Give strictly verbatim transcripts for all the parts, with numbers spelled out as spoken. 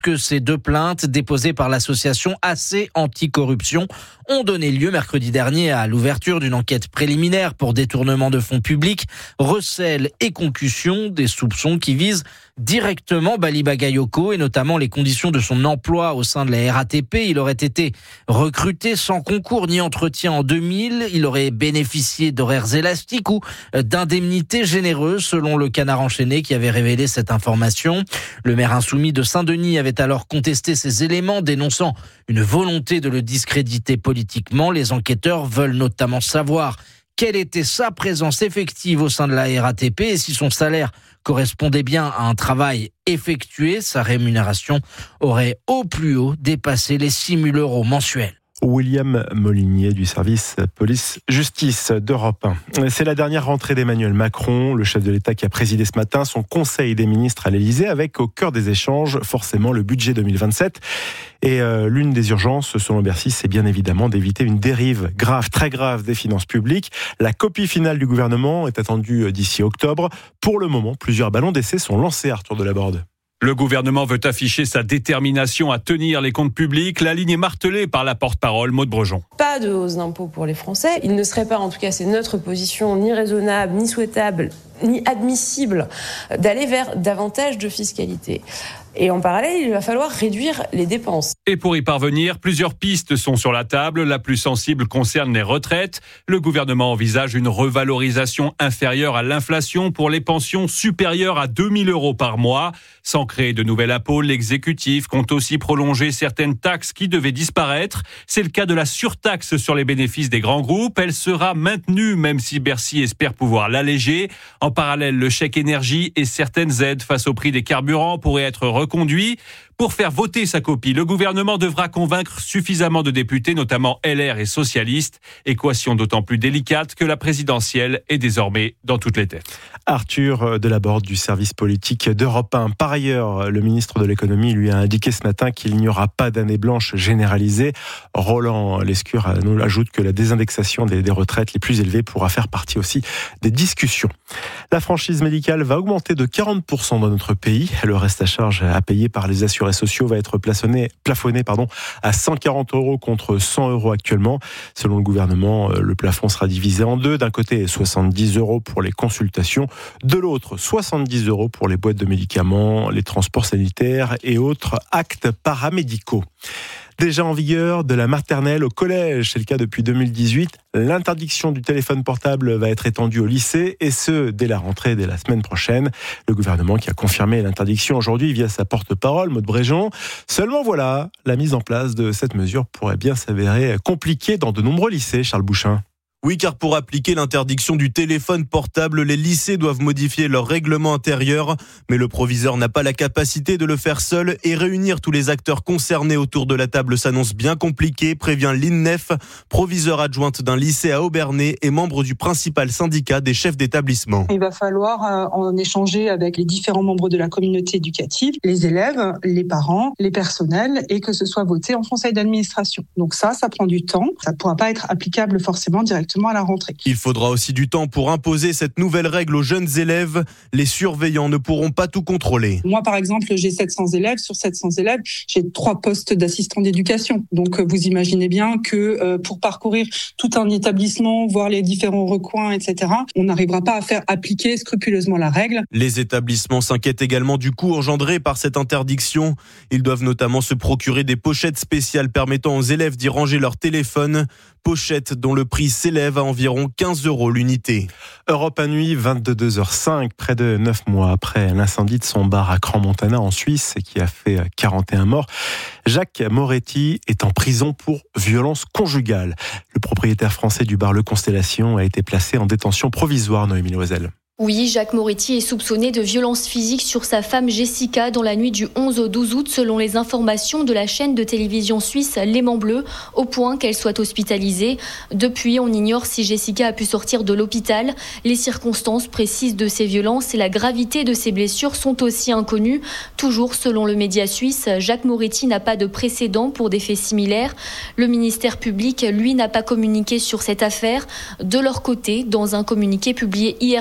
que ces deux plaintes déposées par l'association A C Anticorruption ont donné lieu mercredi dernier à l'ouverture d'une enquête préliminaire pour détournement de fonds publics, recel et concussion, des soupçons qui visent directement Bali Bagayoko et notamment les conditions de son emploi au sein de la R A T P. Il aurait été recruté sans concours ni entretien en deux mille. Il aurait bénéficié d'horaires élastiques ou d'indemnités généreuses selon le Canard enchaîné qui avait révélé cette information. Le maire insoumis de Saint-Denis avait alors contesté ces éléments, dénonçant une volonté de le discréditer politiquement. Les enquêteurs veulent notamment savoir quelle était sa présence effective au sein de la R A T P et si son salaire correspondait bien à un travail effectué. Sa rémunération aurait au plus haut dépassé les six mille euros mensuels. William Molinier du service police-justice d'Europe un. C'est la dernière rentrée d'Emmanuel Macron, le chef de l'État qui a présidé ce matin son conseil des ministres à l'Élysée avec au cœur des échanges forcément le budget deux mille vingt-sept. Et euh, l'une des urgences, selon Bercy, c'est bien évidemment d'éviter une dérive grave, très grave des finances publiques. La copie finale du gouvernement est attendue d'ici octobre. Pour le moment, plusieurs ballons d'essai sont lancés, Arthur Delaborde. Le gouvernement veut afficher sa détermination à tenir les comptes publics. La ligne est martelée par la porte-parole Maude Brejon. Pas de hausse d'impôts pour les Français. Il ne serait pas, en tout cas c'est notre position, ni raisonnable, ni souhaitable, ni admissible d'aller vers davantage de fiscalité. Et en parallèle, il va falloir réduire les dépenses. Et pour y parvenir, plusieurs pistes sont sur la table. La plus sensible concerne les retraites. Le gouvernement envisage une revalorisation inférieure à l'inflation pour les pensions supérieures à deux mille euros par mois. Sans créer de nouvel impôt, l'exécutif compte aussi prolonger certaines taxes qui devaient disparaître. C'est le cas de la surtaxe sur les bénéfices des grands groupes. Elle sera maintenue, même si Bercy espère pouvoir l'alléger. En parallèle, le chèque énergie et certaines aides face au prix des carburants pourraient être reconduits. Pour faire voter sa copie, le gouvernement devra convaincre suffisamment de députés, notamment L R et socialistes. Équation d'autant plus délicate que la présidentielle est désormais dans toutes les têtes. Arthur Delaborde du service politique d'Europe un. Par ailleurs, le ministre de l'économie lui a indiqué ce matin qu'il n'y aura pas d'année blanche généralisée. Roland Lescure nous ajoute que la désindexation des, des retraites les plus élevées pourra faire partie aussi des discussions. La franchise médicale va augmenter de quarante pour cent dans notre pays. Le reste à charge à payer par les assurés sociaux va être plafonné, plafonné pardon, à cent quarante euros contre cent euros actuellement. Selon le gouvernement, le plafond sera divisé en deux. D'un côté, soixante-dix euros pour les consultations. De l'autre, soixante-dix euros pour les boîtes de médicaments, les transports sanitaires et autres actes paramédicaux. Déjà en vigueur de la maternelle au collège, c'est le cas depuis deux mille dix-huit. L'interdiction du téléphone portable va être étendue au lycée et ce, dès la rentrée, dès la semaine prochaine. Le gouvernement qui a confirmé l'interdiction aujourd'hui via sa porte-parole, Maude Brejon. Seulement voilà, la mise en place de cette mesure pourrait bien s'avérer compliquée dans de nombreux lycées, Charles Bouchin. Oui, car pour appliquer l'interdiction du téléphone portable, les lycées doivent modifier leur règlement intérieur. Mais le proviseur n'a pas la capacité de le faire seul et réunir tous les acteurs concernés autour de la table s'annonce bien compliqué, prévient l'I N N E F, proviseure adjointe d'un lycée à Aubernais et membre du principal syndicat des chefs d'établissement. Il va falloir en échanger avec les différents membres de la communauté éducative, les élèves, les parents, les personnels et que ce soit voté en conseil d'administration. Donc ça, ça prend du temps. Ça ne pourra pas être applicable forcément directement à la rentrée. Il faudra aussi du temps pour imposer cette nouvelle règle aux jeunes élèves. Les surveillants ne pourront pas tout contrôler. Moi, par exemple, j'ai sept cents élèves. Sur sept cents élèves, j'ai trois postes d'assistant d'éducation. Donc, vous imaginez bien que euh, pour parcourir tout un établissement, voir les différents recoins, et cetera, on n'arrivera pas à faire appliquer scrupuleusement la règle. Les établissements s'inquiètent également du coût engendré par cette interdiction. Ils doivent notamment se procurer des pochettes spéciales permettant aux élèves d'y ranger leur téléphone. Pochettes dont le prix s'élève à environ quinze euros l'unité. Europe à nuit, vingt-deux heures cinq, près de neuf mois après l'incendie de son bar à Crans-Montana en Suisse qui a fait quarante et un morts. Jacques Moretti est en prison pour violence conjugale. Le propriétaire français du bar Le Constellation a été placé en détention provisoire, Noémie Loisel. Oui, Jacques Moretti est soupçonné de violences physiques sur sa femme Jessica dans la nuit du onze au douze août selon les informations de la chaîne de télévision suisse L'Aimant Bleu, au point qu'elle soit hospitalisée. Depuis, on ignore si Jessica a pu sortir de l'hôpital. Les circonstances précises de ces violences et la gravité de ses blessures sont aussi inconnues. Toujours selon le média suisse, Jacques Moretti n'a pas de précédent pour des faits similaires. Le ministère public, lui, n'a pas communiqué sur cette affaire. De leur côté, dans un communiqué publié hier soir,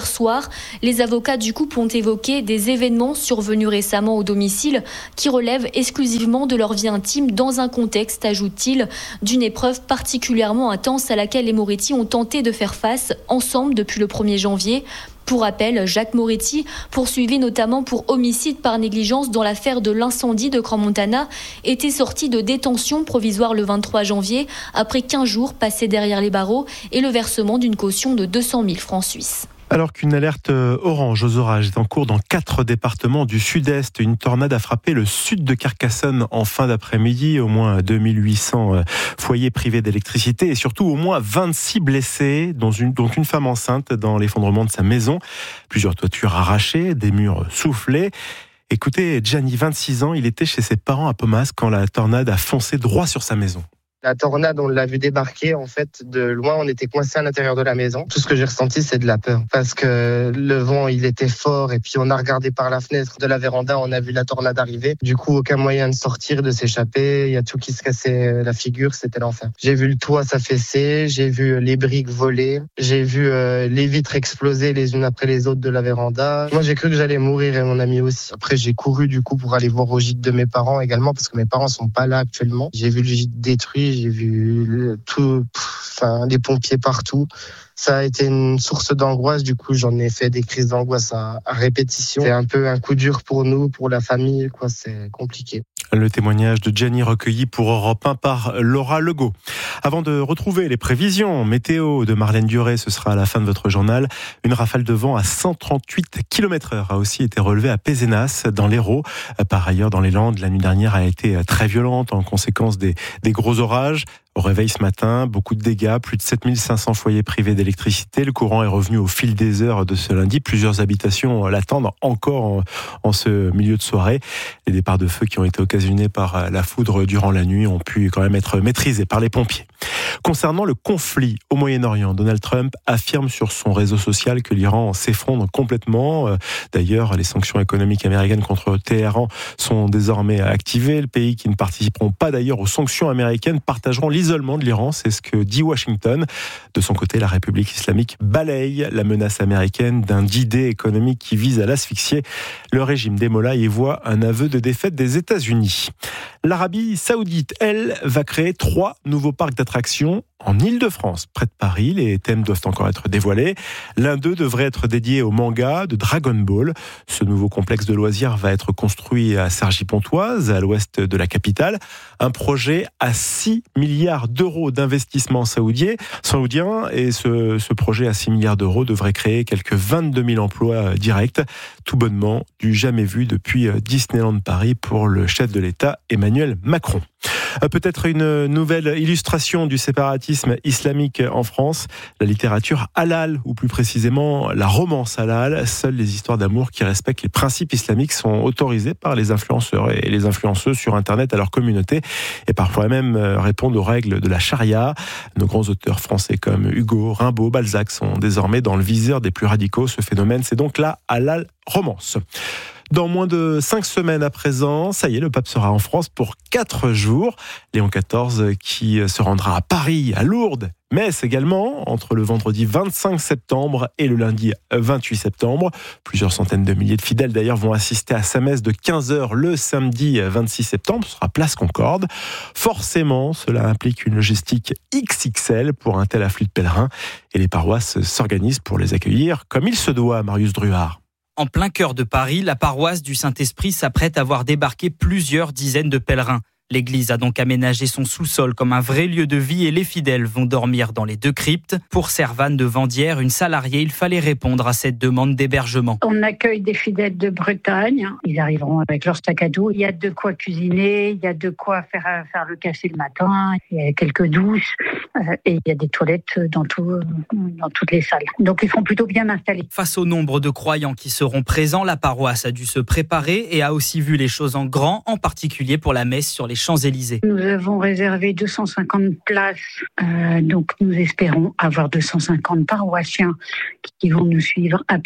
Les avocats du couple ont évoqué des événements survenus récemment au domicile qui relèvent exclusivement de leur vie intime dans un contexte, ajoute-t-il, d'une épreuve particulièrement intense à laquelle les Moretti ont tenté de faire face ensemble depuis le premier janvier. Pour rappel, Jacques Moretti, poursuivi notamment pour homicide par négligence dans l'affaire de l'incendie de Crans-Montana, était sorti de détention provisoire le vingt-trois janvier après quinze jours passés derrière les barreaux et le versement d'une caution de deux cent mille francs suisses. Alors qu'une alerte orange aux orages est en cours dans quatre départements du sud-est, une tornade a frappé le sud de Carcassonne en fin d'après-midi. Au moins deux mille huit cents foyers privés d'électricité et surtout au moins vingt-six blessés, dont une, dont une femme enceinte dans l'effondrement de sa maison. Plusieurs toitures arrachées, des murs soufflés. Écoutez, Gianni, vingt-six ans, il était chez ses parents à Pomas quand la tornade a foncé droit sur sa maison. La tornade, on l'a vu débarquer, en fait, de loin, on était coincé à l'intérieur de la maison. Tout ce que j'ai ressenti, c'est de la peur. Parce que le vent, il était fort, et puis on a regardé par la fenêtre de la véranda, on a vu la tornade arriver. Du coup, aucun moyen de sortir, de s'échapper. Il y a tout qui se cassait la figure, c'était l'enfer. J'ai vu le toit s'affaisser, j'ai vu les briques voler, j'ai vu euh, les vitres exploser les unes après les autres de la véranda. Moi, j'ai cru que j'allais mourir, et mon ami aussi. Après, j'ai couru, du coup, pour aller voir au gîte de mes parents également, parce que mes parents sont pas là actuellement. J'ai vu le gîte détruit. J'ai vu tout, enfin, les pompiers partout. Ça a été une source d'angoisse. Du coup, j'en ai fait des crises d'angoisse à, à répétition. C'est un peu un coup dur pour nous, pour la famille, quoi. C'est compliqué. Le témoignage de Gianni recueilli pour Europe un par Laura Legault. Avant de retrouver les prévisions météo de Marlène Duré, ce sera à la fin de votre journal. Une rafale de vent à cent trente-huit kilomètres heure a aussi été relevée à Pézenas, dans l'Hérault. Par ailleurs, dans les Landes, la nuit dernière a été très violente en conséquence des, des gros orages. Au réveil ce matin, beaucoup de dégâts, plus de sept mille cinq cents foyers privés d'électricité. Le courant est revenu au fil des heures de ce lundi. Plusieurs habitations l'attendent encore en, en ce milieu de soirée. Les départs de feu qui ont été occasionnés par la foudre durant la nuit ont pu quand même être maîtrisés par les pompiers. Concernant le conflit au Moyen-Orient, Donald Trump affirme sur son réseau social que l'Iran s'effondre complètement. D'ailleurs, les sanctions économiques américaines contre Téhéran sont désormais activées. Les pays qui ne participeront pas d'ailleurs aux sanctions américaines partageront l'isolement de l'Iran, c'est ce que dit Washington. De son côté, la République islamique balaye la menace américaine d'un D-Day économique qui vise à l'asphyxier. Le régime des Mollahs y voit un aveu de défaite des États-Unis. L'Arabie Saoudite, elle, va créer trois nouveaux parcs d'attractions en Île-de-France, près de Paris. Les thèmes doivent encore être dévoilés. L'un d'eux devrait être dédié au manga de Dragon Ball. Ce nouveau complexe de loisirs va être construit à Cergy-Pontoise, à l'ouest de la capitale. Un projet à six milliards d'euros d'investissement saoudien. saoudien et ce, ce projet à six milliards d'euros devrait créer quelques vingt-deux mille emplois directs. Tout bonnement du jamais vu depuis Disneyland Paris pour le chef de l'État Emmanuel Macron. Peut-être une nouvelle illustration du séparatisme islamique en France, la littérature halal, ou plus précisément la romance halal. Seules les histoires d'amour qui respectent les principes islamiques sont autorisées par les influenceurs et les influenceuses sur Internet à leur communauté et parfois même répondent aux règles de la charia. Nos grands auteurs français comme Hugo, Rimbaud, Balzac sont désormais dans le viseur des plus radicaux. Ce phénomène, c'est donc la halal romance. Dans moins de cinq semaines à présent, ça y est, le pape sera en France pour quatre jours. Léon quatorze qui se rendra à Paris, à Lourdes, Metz également, entre le vendredi vingt-cinq septembre et le lundi vingt-huit septembre. Plusieurs centaines de milliers de fidèles d'ailleurs vont assister à sa messe de quinze heures le samedi vingt-six septembre. Ce sera place Concorde. Forcément, cela implique une logistique X X L pour un tel afflux de pèlerins. Et les paroisses s'organisent pour les accueillir comme il se doit, Marius Druard. En plein cœur de Paris, la paroisse du Saint-Esprit s'apprête à voir débarquer plusieurs dizaines de pèlerins. L'église a donc aménagé son sous-sol comme un vrai lieu de vie et les fidèles vont dormir dans les deux cryptes. Pour Servane de Vendière, une salariée, il fallait répondre à cette demande d'hébergement. On accueille des fidèles de Bretagne. Ils arriveront avec leur sac à dos. Il y a de quoi cuisiner, il y a de quoi faire, faire le café le matin, il y a quelques douches et il y a des toilettes dans, tout, dans toutes les salles. Donc ils seront plutôt bien installés. Face au nombre de croyants qui seront présents, la paroisse a dû se préparer et a aussi vu les choses en grand, en particulier pour la messe sur les Champs-Élysées. Nous avons réservé deux cent cinquante places, euh, donc nous espérons avoir deux cent cinquante paroissiens qui vont nous suivre à pied.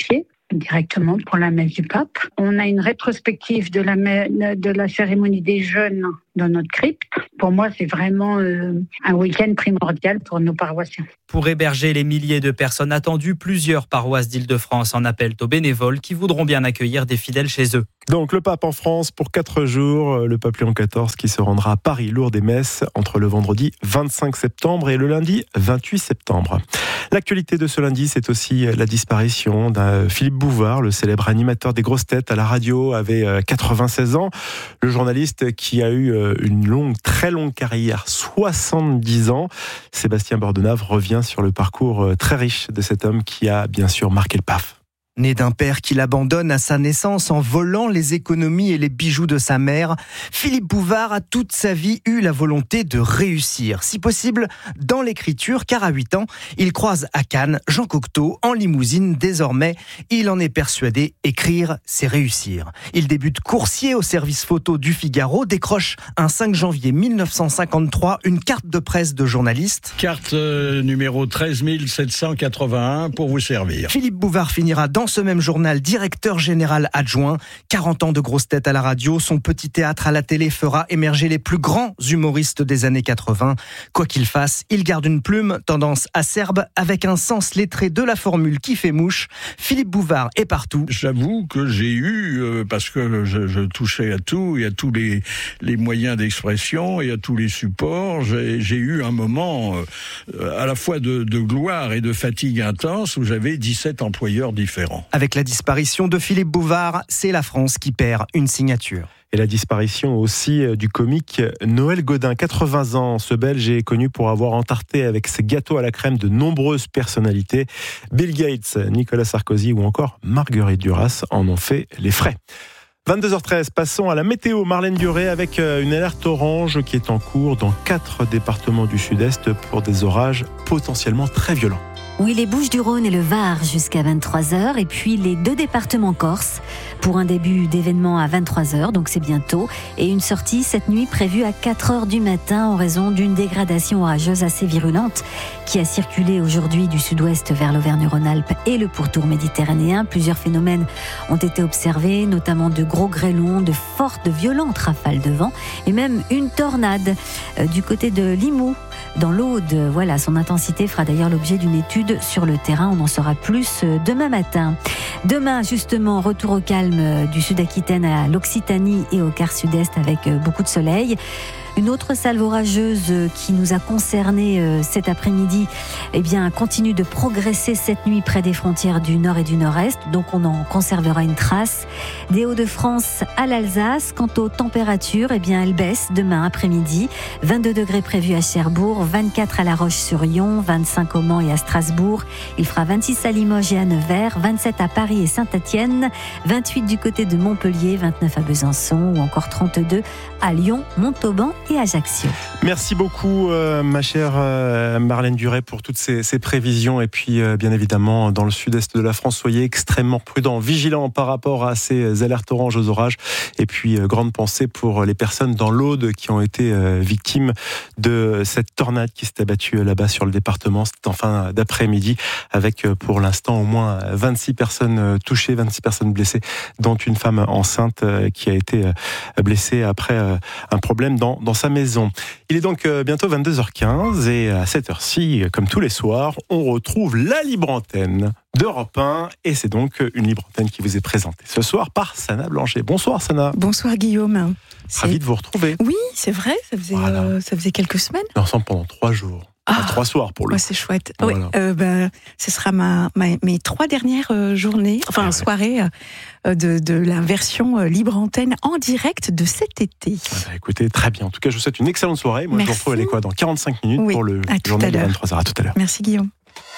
directement pour la messe du pape. On a une rétrospective de la, de la cérémonie des jeunes dans notre crypte. Pour moi, c'est vraiment euh, un week-end primordial pour nos paroissiens. Pour héberger les milliers de personnes attendues, plusieurs paroisses d'Île-de-France en appellent aux bénévoles qui voudront bien accueillir des fidèles chez eux. Donc le pape en France pour quatre jours, le pape Léon quatorze qui se rendra à Paris, Lourdes et Metz entre le vendredi vingt-cinq septembre et le lundi vingt-huit septembre. L'actualité de ce lundi, c'est aussi la disparition d'un Philippe Bouvard, le célèbre animateur des grosses têtes à la radio, avait quatre-vingt-seize ans. Le journaliste qui a eu une longue, très longue carrière, soixante-dix ans. Sébastien Bordenave revient sur le parcours très riche de cet homme qui a bien sûr marqué le P A F. Né d'un père qui l'abandonne à sa naissance en volant les économies et les bijoux de sa mère, Philippe Bouvard a toute sa vie eu la volonté de réussir, si possible dans l'écriture, car à huit ans, il croise à Cannes Jean Cocteau en limousine. Désormais, il en est persuadé, écrire, c'est réussir. Il débute coursier au service photo du Figaro, décroche un cinq janvier mille neuf cent cinquante-trois une carte de presse de journaliste. Carte euh, numéro treize mille sept cent quatre-vingt-un pour vous servir. Philippe Bouvard finira dans ce même journal directeur général adjoint. quarante ans de grosses têtes à la radio, son petit théâtre à la télé fera émerger les plus grands humoristes des années quatre-vingts. Quoi qu'il fasse, il garde une plume, tendance acerbe, avec un sens lettré de la formule qui fait mouche. Philippe Bouvard est partout. J'avoue que j'ai eu, euh, parce que je, je touchais à tout, et à tous les, les moyens d'expression, et à tous les supports, j'ai, j'ai eu un moment euh, à la fois de, de gloire et de fatigue intense où j'avais dix-sept employeurs différents. Avec la disparition de Philippe Bouvard, c'est la France qui perd une signature. Et la disparition aussi du comique Noël Godin, quatre-vingts ans. Ce Belge est connu pour avoir entarté avec ses gâteaux à la crème de nombreuses personnalités. Bill Gates, Nicolas Sarkozy ou encore Marguerite Duras en ont fait les frais. vingt-deux heures treize, passons à la météo. Marlène Duré avec une alerte orange qui est en cours dans quatre départements du sud-est pour des orages potentiellement très violents. Oui, les Bouches-du-Rhône et le Var jusqu'à vingt-trois heures, et puis les deux départements corses pour un début d'événement à vingt-trois heures, donc c'est bientôt, et une sortie cette nuit prévue à quatre heures du matin en raison d'une dégradation orageuse assez virulente qui a circulé aujourd'hui du sud-ouest vers l'Auvergne-Rhône-Alpes et le pourtour méditerranéen. Plusieurs phénomènes ont été observés, notamment de gros grêlons, de fortes, de violentes rafales de vent et même une tornade euh, du côté de Limoux, dans l'Aude. Voilà, son intensité fera d'ailleurs l'objet d'une étude sur le terrain. On en saura plus demain matin. Demain, justement, retour au calme du Sud-Aquitaine à l'Occitanie et au quart sud-est avec beaucoup de soleil. Une autre salve orageuse qui nous a concernés cet après-midi, eh bien, continue de progresser cette nuit près des frontières du nord et du nord-est. Donc, on en conservera une trace. Des Hauts-de-France à l'Alsace. Quant aux températures, eh bien, elles baissent demain après-midi. vingt-deux degrés prévus à Cherbourg, vingt-quatre à La Roche-sur-Yon, vingt-cinq au Mans et à Strasbourg. Il fera vingt-six à Limoges et à Nevers, vingt-sept à Paris et Saint-Étienne, vingt-huit du côté de Montpellier, vingt-neuf à Besançon ou encore trente-deux à Lyon, Montauban et Ajaccio. Merci beaucoup euh, ma chère euh, Marlène Duré pour toutes ces, ces prévisions et puis euh, bien évidemment dans le sud-est de la France, soyez extrêmement prudents, vigilants par rapport à ces alertes oranges aux orages et puis euh, grande pensée pour les personnes dans l'Aude qui ont été euh, victimes de cette tornade qui s'est abattue là-bas sur le département. C'était en fin d'après-midi avec euh, pour l'instant au moins vingt-six personnes touchées, vingt-six personnes blessées, dont une femme enceinte euh, qui a été euh, blessée après euh, un problème dans, dans sa maison. Il est donc bientôt vingt-deux heures quinze et à cette heure-ci, comme tous les soirs, on retrouve la libre antenne d'Europe un et c'est donc une libre antenne qui vous est présentée ce soir par Sana Blanchet. Bonsoir Sana. Bonsoir Guillaume. Ravi de vous retrouver. Oui, c'est vrai, ça faisait, voilà. euh, ça faisait quelques semaines. On est ensemble pendant trois jours. Ah, enfin, trois soirs pour le ouais, coup. C'est chouette. Voilà. Oui, euh, ben, ce sera ma, ma, mes trois dernières euh, journées, enfin ah, ouais. soirées euh, de, de la version euh, libre antenne en direct de cet été. Ah, bah, écoutez, très bien. En tout cas, je vous souhaite une excellente soirée. Moi, Merci. je vous retrouve les quoi dans quarante-cinq minutes oui, pour le journal de vingt-trois heures. À tout à l'heure. Merci Guillaume.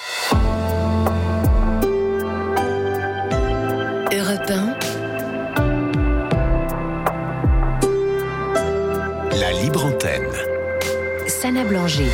Europe un. La libre antenne. Sana Blanchet.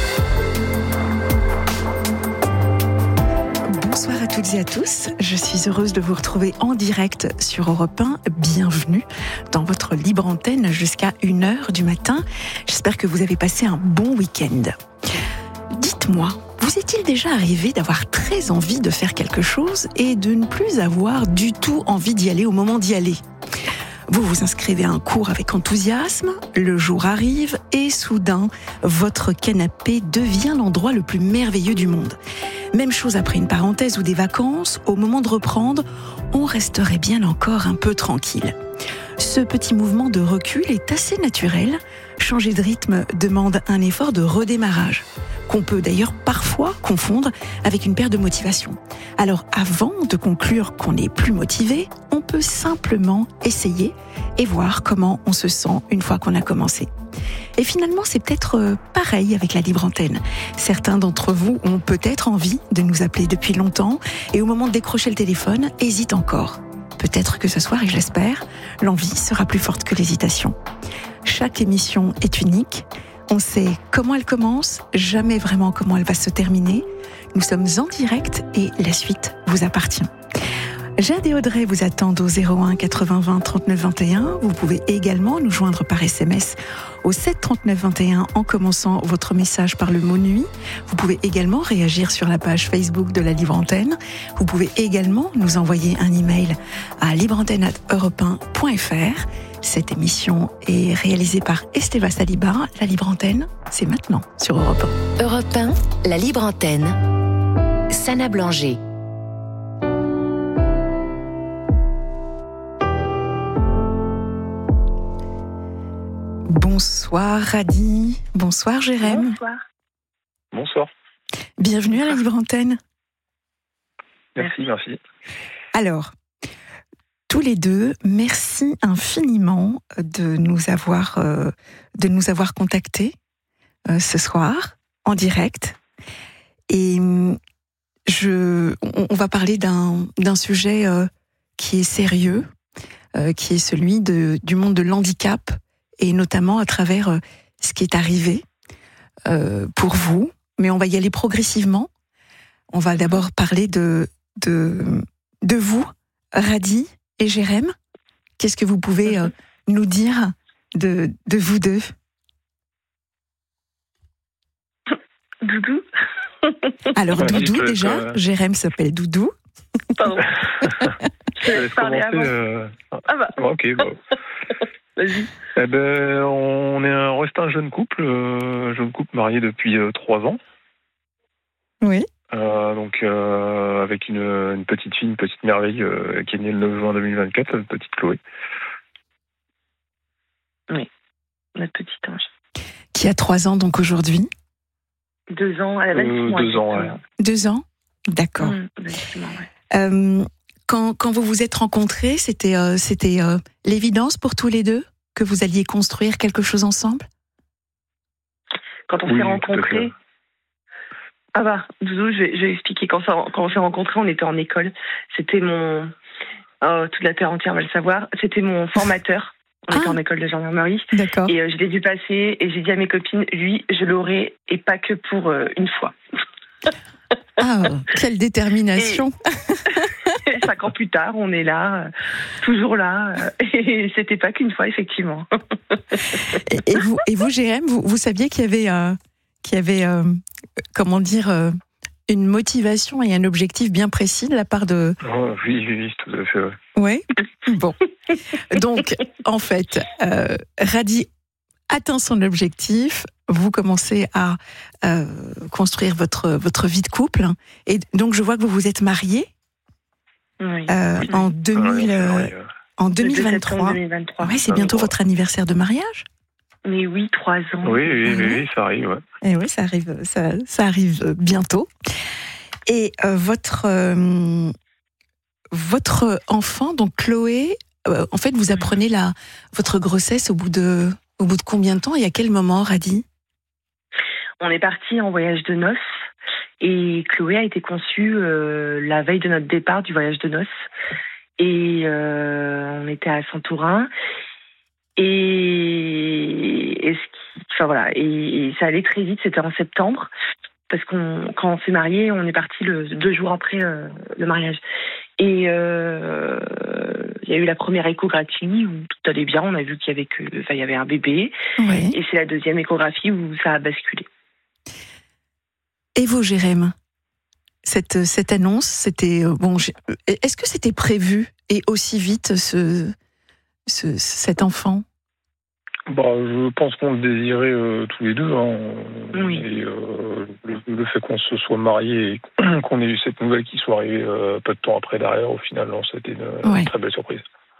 Bonsoir à toutes et à tous, je suis heureuse de vous retrouver en direct sur Europe un. Bienvenue dans votre libre antenne jusqu'à une heure du matin. J'espère que vous avez passé un bon week-end. Dites-moi, Vous est-il déjà arrivé d'avoir très envie de faire quelque chose et de ne plus avoir du tout envie d'y aller au moment d'y aller ? Vous vous inscrivez à un cours avec enthousiasme, le jour arrive et soudain, votre canapé devient l'endroit le plus merveilleux du monde. Même chose après une parenthèse ou des vacances, au moment de reprendre, on resterait bien encore un peu tranquille. Ce petit mouvement de recul est assez naturel. Changer de rythme demande un effort de redémarrage, qu'on peut d'ailleurs parfois confondre avec une perte de motivation. Alors avant de conclure qu'on n'est plus motivé, on peut simplement essayer et voir comment on se sent une fois qu'on a commencé. Et finalement, c'est peut-être pareil avec la libre antenne. Certains d'entre vous ont peut-être envie de nous appeler depuis longtemps et au moment de décrocher le téléphone, hésitent encore. Peut-être que ce soir, et je l'espère, l'envie sera plus forte que l'hésitation. Chaque émission est unique. On sait comment elle commence, jamais vraiment comment elle va se terminer. Nous sommes en direct et la suite vous appartient. Jade et Audrey vous attendent au zéro un quatre-vingts vingt trente-neuf vingt et un. Vous pouvez également nous joindre par S M S au sept trente-neuf vingt et un en commençant votre message par le mot nuit. Vous pouvez également réagir sur la page Facebook de la Libre Antenne. Vous pouvez également nous envoyer un email à libreantenne arobase europe un point f r. Cette émission est réalisée par Estéva Saliba. La Libre Antenne, c'est maintenant sur Europe un. Europe un, la Libre Antenne. Sana Blanger. Bonsoir Radi, bonsoir Jérém. Bonsoir. Bonsoir. Bienvenue à la Libre Antenne. Merci, merci. Alors, tous les deux, merci infiniment de nous avoir, euh, de nous avoir contactés euh, ce soir en direct. Et je, on, on va parler d'un, d'un sujet euh, qui est sérieux, euh, qui est celui de, du monde de l'handicap, et notamment à travers euh, ce qui est arrivé euh, pour vous. Mais on va y aller progressivement. On va d'abord parler de, de, de vous, Radi et Jérém. Qu'est-ce que vous pouvez euh, nous dire de, de vous deux ? Doudou. Alors, Ouais, Doudou, peux, déjà. euh... Jérém s'appelle Doudou. Pardon. Je vais parler commencer. avant. Euh... Ah bah. Ok, bon. Vas-y. Eh ben, on est on reste un jeune couple, euh, jeune couple marié depuis euh, trois ans. Oui. Euh, donc euh, avec une, une petite fille, une petite merveille euh, qui est née le neuf juin deux mille vingt-quatre, une petite Chloé. Oui, notre petite ange. Qui a trois ans donc aujourd'hui. Deux ans, elle a vingt-six euh, mois. Deux ans, ouais. Deux ans, d'accord. Mmh, vingt-six mois, ouais. Euh, quand, quand vous vous êtes rencontrés, c'était, euh, c'était euh, l'évidence pour tous les deux que vous alliez construire quelque chose ensemble ? Quand on oui, s'est rencontrés. Ah bah, Doudou, je vais, je vais expliquer. Quand, ça, quand on s'est rencontrés, on était en école. C'était mon. Oh, toute la terre entière va le savoir. C'était mon formateur. On ah. était en école de gendarmerie. D'accord. Et euh, je l'ai vu passer et j'ai dit à mes copines, lui, je l'aurai et pas que pour euh, une fois. Ah, quelle détermination. Et cinq ans plus tard, on est là, euh, toujours là. Euh, et c'était pas qu'une fois, effectivement. et, et, vous, et vous, Jérém, vous, vous saviez qu'il y avait, euh, qu'il y avait euh, comment dire, euh, une motivation et un objectif bien précis de la part de... Oh, oui, oui, oui, tout à fait. Ouais. Oui. Bon. Donc, en fait, euh, Radi atteint son objectif. Vous commencez à euh, construire votre, votre vie de couple. Et donc, je vois que vous vous êtes mariés oui. euh, oui. en, deux mille, euh, en deux mille vingt-trois. deux mille vingt-trois. Ouais, c'est bientôt votre anniversaire de mariage. Mais oui, trois ans. Oui, oui, oui, oui, ça arrive. Ouais. Et oui, ça arrive, ça, ça arrive bientôt. Et euh, votre, euh, votre enfant, donc Chloé, euh, en fait, vous apprenez la, votre grossesse au bout de, au bout de combien de temps et à quel moment, Radi ? On est parti en voyage de noces et Chloé a été conçue euh, la veille de notre départ du voyage de noces. Et euh, on était à Saint-Tourin. Et, et, enfin, voilà, et, et ça allait très vite, c'était en septembre. Parce qu'on, quand on s'est mariés, on est parti le, deux jours après euh, le mariage. Et euh, il y a eu la première échographie où tout allait bien. On a vu qu'il y avait que, enfin, il y avait un bébé. Oui. Et c'est la deuxième échographie où ça a basculé. Et vous, Jérém, cette, cette annonce, c'était bon. Est-ce que c'était prévu et aussi vite ce, ce cet enfant? Bah, je pense qu'on le désirait euh, tous les deux. Hein. Oui. Et euh, le, le fait qu'on se soit mariés et qu'on ait eu cette nouvelle qui soit arrivée euh, peu de temps après derrière, au final, non, c'était une, ouais. une très belle surprise.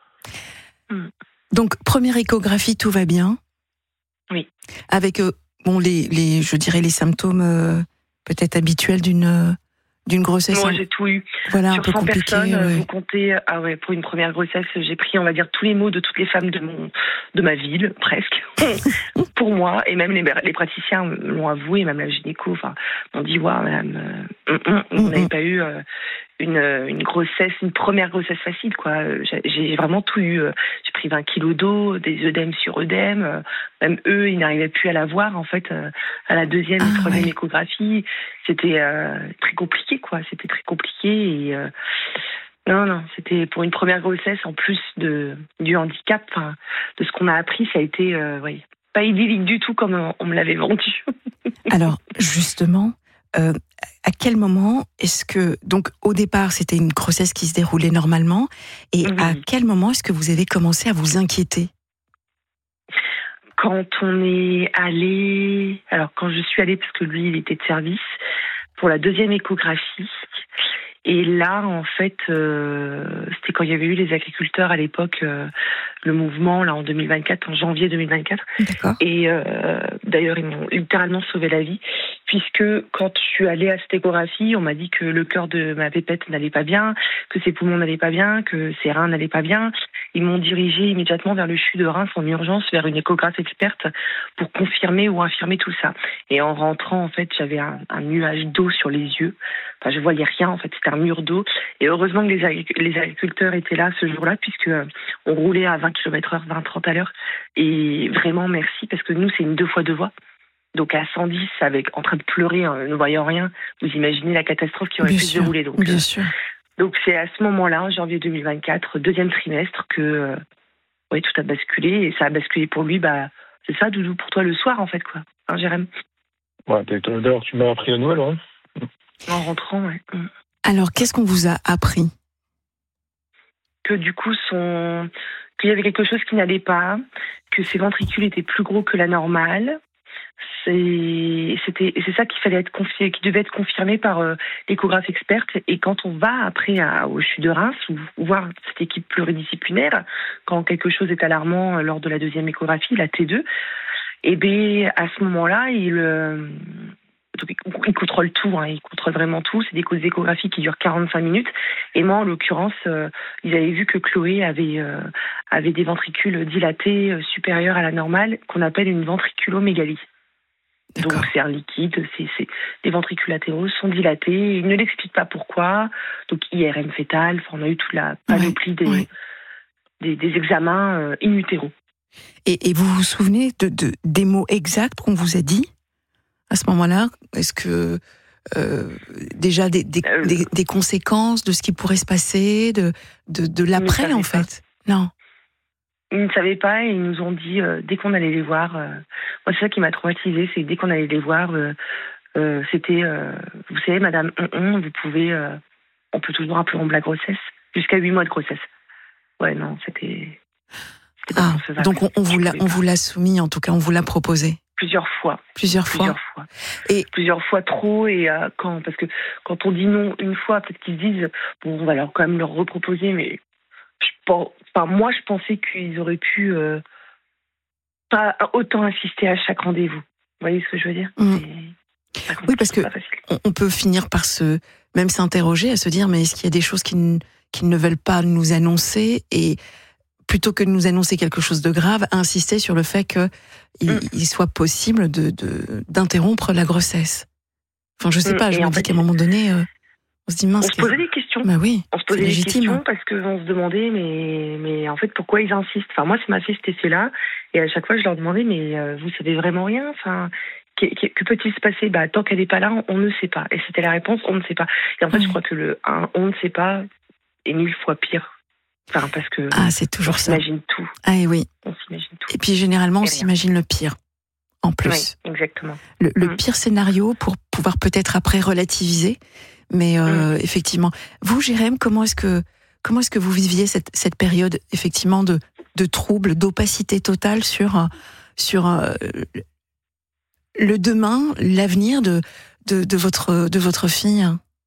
Donc, première échographie, tout va bien? Oui. Avec euh, bon, les, les, je dirais les symptômes euh, peut-être habituels d'une d'une grossesse. Moi, j'ai tout eu. Voilà, Sur un peu cent compliqué. personnes, Ouais. vous comptez, ah ouais, pour une première grossesse, j'ai pris, on va dire, tous les mots de toutes les femmes de mon, de ma ville, presque, pour moi, et même les, les praticiens l'ont avoué, même la gynéco, enfin, m'ont dit, waouh, madame, euh, mm, mm, vous n'avez pas eu euh, une, une grossesse, une première grossesse facile, quoi. J'ai, j'ai vraiment tout eu. J'ai pris vingt kilos d'eau, des œdèmes sur œdèmes, même eux, ils n'arrivaient plus à la voir, en fait, à la deuxième et ah, troisième ouais. échographie. C'était euh, très compliqué, quoi. C'était très compliqué et euh, non, non, c'était pour une première grossesse en plus de du handicap, enfin, de ce qu'on a appris, ça a été, euh, oui, pas idyllique du tout comme on, on me l'avait vendu. Alors justement, euh, à quel moment est-ce que donc au départ c'était une grossesse qui se déroulait normalement et oui. à quel moment est-ce que vous avez commencé à vous inquiéter? Quand on est allé, alors quand je suis allée, parce que lui, il était de service, pour la deuxième échographie, et là, en fait, euh, c'était quand il y avait eu les agriculteurs à l'époque, euh, le mouvement, là, en deux mille vingt-quatre, en janvier deux mille vingt-quatre. D'accord. Et euh, d'ailleurs, ils m'ont littéralement sauvé la vie, puisque quand je suis allée à cette échographie, on m'a dit que le cœur de ma pépette n'allait pas bien, que ses poumons n'allaient pas bien, que ses reins n'allaient pas bien. Ils m'ont dirigée immédiatement vers le C H U de Reims en urgence, vers une échographe experte pour confirmer ou infirmer tout ça. Et en rentrant, en fait, j'avais un, un nuage d'eau sur les yeux. Enfin, je voyais rien, en fait, c'était un mur d'eau. Et heureusement que les, ag- les agriculteurs étaient là ce jour-là, puisque euh, on roulait à vingt kilomètres heure, vingt trente à l'heure. Et vraiment, merci, parce que nous, c'est une deux fois deux voies. Donc à cent dix, avec, en train de pleurer, hein, ne voyant rien, vous imaginez la catastrophe qui aurait bien pu sûr, se dérouler. Donc, bien euh, sûr. Donc c'est à ce moment-là, en janvier deux mille vingt-quatre, deuxième trimestre, que euh, oui, tout a basculé. Et ça a basculé pour lui, bah, c'est ça, Doudou, pour toi, le soir, en fait, quoi. Hein, Jérém? Ouais, d'ailleurs, tu m'as appris la nouvelle, ouais. En rentrant, ouais. Alors, qu'est-ce qu'on vous a appris? Que du coup, son... qu'il y avait quelque chose qui n'allait pas, que ses ventricules étaient plus gros que la normale. C'est, c'était, c'est ça qu'il fallait être confié, qui devait être confirmé par euh, l'échographe experte. Et quand on va après à, au C H U de Reims, ou, ou voir cette équipe pluridisciplinaire, quand quelque chose est alarmant euh, lors de la deuxième échographie, la T deux, et bien à ce moment-là, il, euh, donc, il contrôle tout, hein, il contrôle vraiment tout. C'est des échographies qui durent quarante-cinq minutes. Et moi, en l'occurrence, euh, ils avaient vu que Chloé avait, euh, avait des ventricules dilatés euh, supérieurs à la normale, qu'on appelle une ventriculomégalie. D'accord. Donc c'est un liquide, c'est, c'est, les ventricules latéraux sont dilatés, il ne l'explique pas pourquoi, donc I R M fétale, enfin, on a eu toute la panoplie ouais, des, ouais. des, des examens euh, in utero. Et, et vous vous souvenez de, de, des mots exacts qu'on vous a dit à ce moment-là? Est-ce que euh, déjà des, des, euh, des, des conséquences de ce qui pourrait se passer, de, de, de l'après en fait? Non. Ils ne savaient pas et ils nous ont dit, euh, dès qu'on allait les voir, euh, moi c'est ça qui m'a traumatisée, c'est que dès qu'on allait les voir, euh, euh, c'était, euh, vous savez, madame, on, on, vous pouvez, euh, on peut toujours interrompre la grossesse, jusqu'à huit mois de grossesse. Ouais, non, c'était... c'était ah, donc on, on, vous l'a, on vous l'a soumis, en tout cas, on vous l'a proposé. Plusieurs fois. Plusieurs fois. Plusieurs fois. Et plusieurs fois trop. Et euh, quand, parce que quand on dit non une fois, peut-être qu'ils se disent, bon, on va leur quand même leur reproposer, mais je pense, enfin, moi, je pensais qu'ils auraient pu euh, pas autant insister à chaque rendez-vous. Vous voyez ce que je veux dire? mmh. Oui, parce que on, on peut finir par se même s'interroger, à se dire, mais est-ce qu'il y a des choses qu'ils, qu'ils ne veulent pas nous annoncer, et plutôt que de nous annoncer quelque chose de grave, insister sur le fait qu'il mmh. il soit possible de, de, d'interrompre la grossesse. Enfin, je sais pas, je me dis fait, qu'à un moment donné, euh, on se dit mince. On se posait des questions. Bah oui, on se posait des questions parce qu'on se demandait, mais, mais en fait, pourquoi ils insistent? Enfin, moi, ça m'a fait cet effet-là. Et à chaque fois, je leur demandais, mais euh, vous savez vraiment rien? Enfin, que, que, que peut-il se passer? Bah, tant qu'elle n'est pas là, on, on ne sait pas. Et c'était la réponse, on ne sait pas. Et en fait, oui. je crois que le un, on ne sait pas est mille fois pire. Enfin, parce que ah, c'est toujours on ça. s'imagine tout. Ah et oui. On s'imagine tout. Et puis généralement, on s'imagine le pire. en plus. Oui, exactement. Le, le Mmh. pire scénario pour pouvoir peut-être après relativiser. Mais euh, mmh. effectivement, vous, Jérém, comment est-ce que comment est-ce que vous viviez cette cette période effectivement de de trouble, d'opacité totale sur sur euh, le demain, l'avenir de de de votre de votre fille?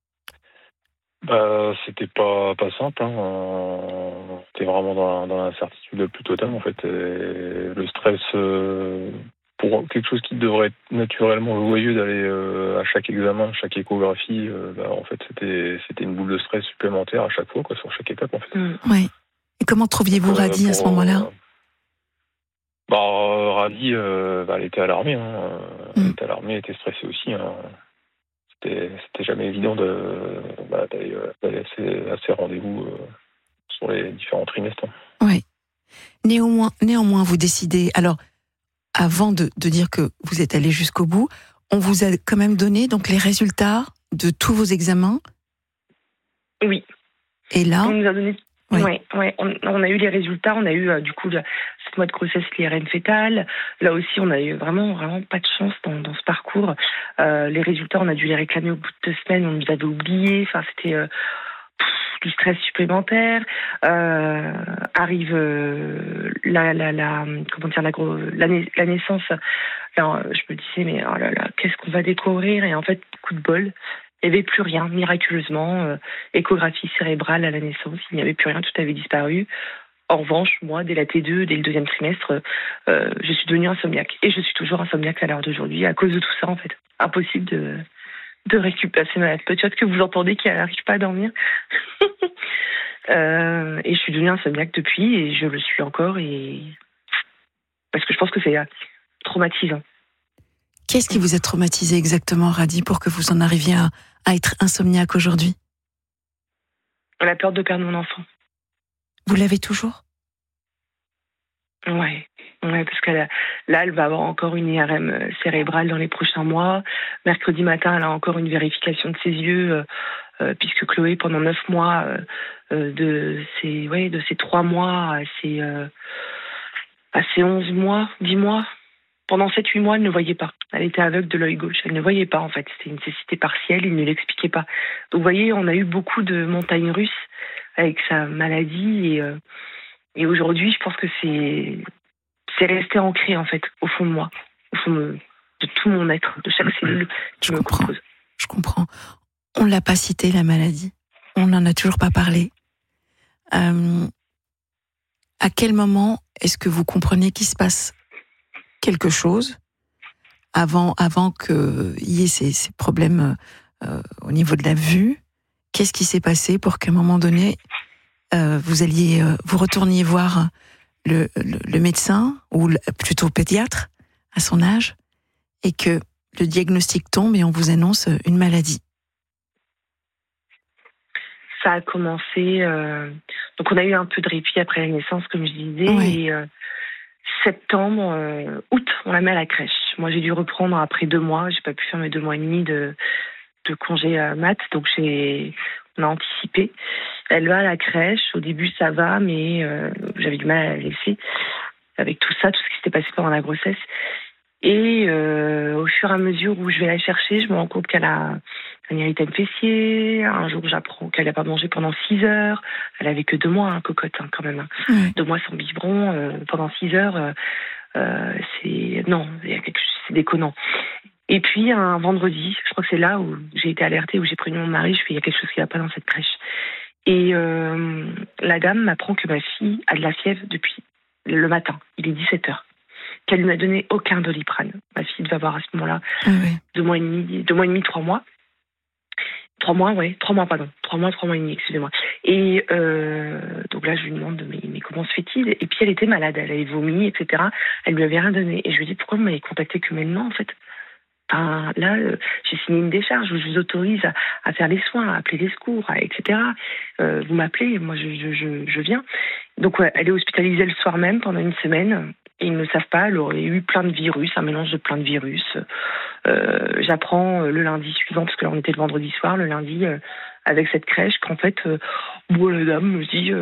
Bah, c'était pas pas simple. Hein. On était vraiment dans, dans l'incertitude la plus totale en fait. Et le stress. Euh... Pour quelque chose qui devrait être naturellement joyeux d'aller euh, à chaque examen, chaque échographie, euh, bah, en fait, c'était c'était une boule de stress supplémentaire à chaque fois, quoi, sur chaque étape, en fait. Mmh. Oui. Et comment trouviez-vous euh, Radi à ce moment-là euh, Bah, Radi, euh, bah, elle était à l'armée. Hein. Elle mmh. était à l'armée, elle était stressée aussi. Hein. C'était, c'était jamais évident de, bah, d'aller, d'aller à ces, à ces rendez-vous euh, sur les différents trimestres. Hein. Oui. Néanmoins, néanmoins, vous décidez. Alors. Avant de, de dire que vous êtes allé jusqu'au bout, on vous a quand même donné donc les résultats de tous vos examens. Oui. Et là, on nous a donné. Oui. Ouais, ouais. On, on a eu les résultats. On a eu euh, du coup le, sept mois de grossesse, l'I R N fétale. Là aussi, on a eu vraiment vraiment pas de chance dans, dans ce parcours. Euh, les résultats, on a dû les réclamer au bout de deux semaines. On nous avait oubliés. Enfin, c'était euh, pff, du stress supplémentaire. Euh, arrive euh, la, la, la, comment dire, la, la, la naissance. Là, je me disais, mais oh là là, qu'est-ce qu'on va découvrir? Et en fait, coup de bol, il n'y avait plus rien, miraculeusement. Euh, échographie cérébrale à la naissance, il n'y avait plus rien, tout avait disparu. En revanche, moi, dès la T deux, dès le deuxième trimestre, euh, je suis devenue insomniaque. Et je suis toujours insomniaque à l'heure d'aujourd'hui, à cause de tout ça, en fait. Impossible de, de récupérer. C'est ma petite que vous entendez qui n'arrive pas à dormir. Euh, et je suis devenue insomniaque depuis, et je le suis encore, et parce que je pense que c'est traumatisant. Qu'est-ce qui vous a traumatisé exactement, Radi, pour que vous en arriviez à, à être insomniaque aujourd'hui? La peur de perdre mon enfant. Vous l'avez toujours? Ouais, ouais, parce que là, là, elle va avoir encore une I R M cérébrale dans les prochains mois. Mercredi matin, elle a encore une vérification de ses yeux. Euh, Euh, puisque Chloé, pendant neuf mois, euh, euh, de ses, ouais, de ses trois mois à ses, euh, à ses onze mois, dix mois, pendant sept huit mois, elle ne voyait pas. Elle était aveugle de l'œil gauche. Elle ne voyait pas, en fait. C'était une cécité partielle, il ne l'expliquait pas. Donc, vous voyez, on a eu beaucoup de montagnes russes avec sa maladie. Et, euh, et aujourd'hui, je pense que c'est, c'est resté ancré, en fait, au fond de moi, au fond de, de tout mon être, de chaque cellule qui me compose. Je comprends. On ne l'a pas cité, la maladie. On n'en a toujours pas parlé. Euh, à quel moment est-ce que vous comprenez qu'il se passe quelque chose avant, avant qu'il y ait ces, ces problèmes euh, au niveau de la vue? Qu'est-ce qui s'est passé pour qu'à un moment donné, euh, vous alliez, euh, vous retourniez voir le, le, le médecin, ou le, plutôt le pédiatre, à son âge, et que le diagnostic tombe et on vous annonce une maladie? Ça a commencé, euh, donc on a eu un peu de répit après la naissance, comme je disais, oui. Et euh, septembre, euh, août, on la met à la crèche. Moi, j'ai dû reprendre après deux mois, j'ai pas pu faire mes deux mois et demi de, de congé à maths, donc j'ai, on a anticipé. Elle va à la crèche, au début ça va, mais euh, j'avais du mal à la laisser, avec tout ça, tout ce qui s'était passé pendant la grossesse. Et euh, au fur et à mesure où je vais la chercher, je me rends compte qu'elle a un érythème fessier. Un jour, j'apprends qu'elle n'a pas mangé pendant six heures. Elle avait que deux mois, hein, cocotte, hein, quand même. Hein. Mmh. Deux mois sans biberon, euh, pendant six heures, euh, euh, c'est... Non, il y a quelque chose, c'est déconnant. Et puis, un vendredi, je crois que c'est là où j'ai été alertée, où j'ai prévenu mon mari, je fais, il y a quelque chose qui ne va pas dans cette crèche. Et euh, la dame m'apprend que ma fille a de la fièvre depuis le matin. Il est dix-sept heures. Qu'elle ne m'a donné aucun Doliprane. Ma fille devait avoir à ce moment-là ah oui. deux mois et demi, deux mois et demi, trois mois. Trois mois, ouais, trois mois, pardon. Trois mois, trois mois et demi, excusez-moi. Et euh, donc là, je lui demande, mais, mais comment se fait-il? Et puis elle était malade, elle avait vomi, et cetera. Elle lui avait rien donné. Et je lui dis, pourquoi vous m'avez contacté que maintenant, en fait? Enfin, là, euh, j'ai signé une décharge où je vous autorise à, à faire les soins, à appeler les secours, à, et cetera. Euh, vous m'appelez, moi, je, je, je, je viens. Donc, ouais, elle est hospitalisée le soir même pendant une semaine. Et ils ne savent pas, elle aurait eu plein de virus, un mélange de plein de virus. Euh, j'apprends le lundi suivant, parce que là on était le vendredi soir, le lundi, euh, avec cette crèche, qu'en fait, euh, bon, la dame me dit, euh,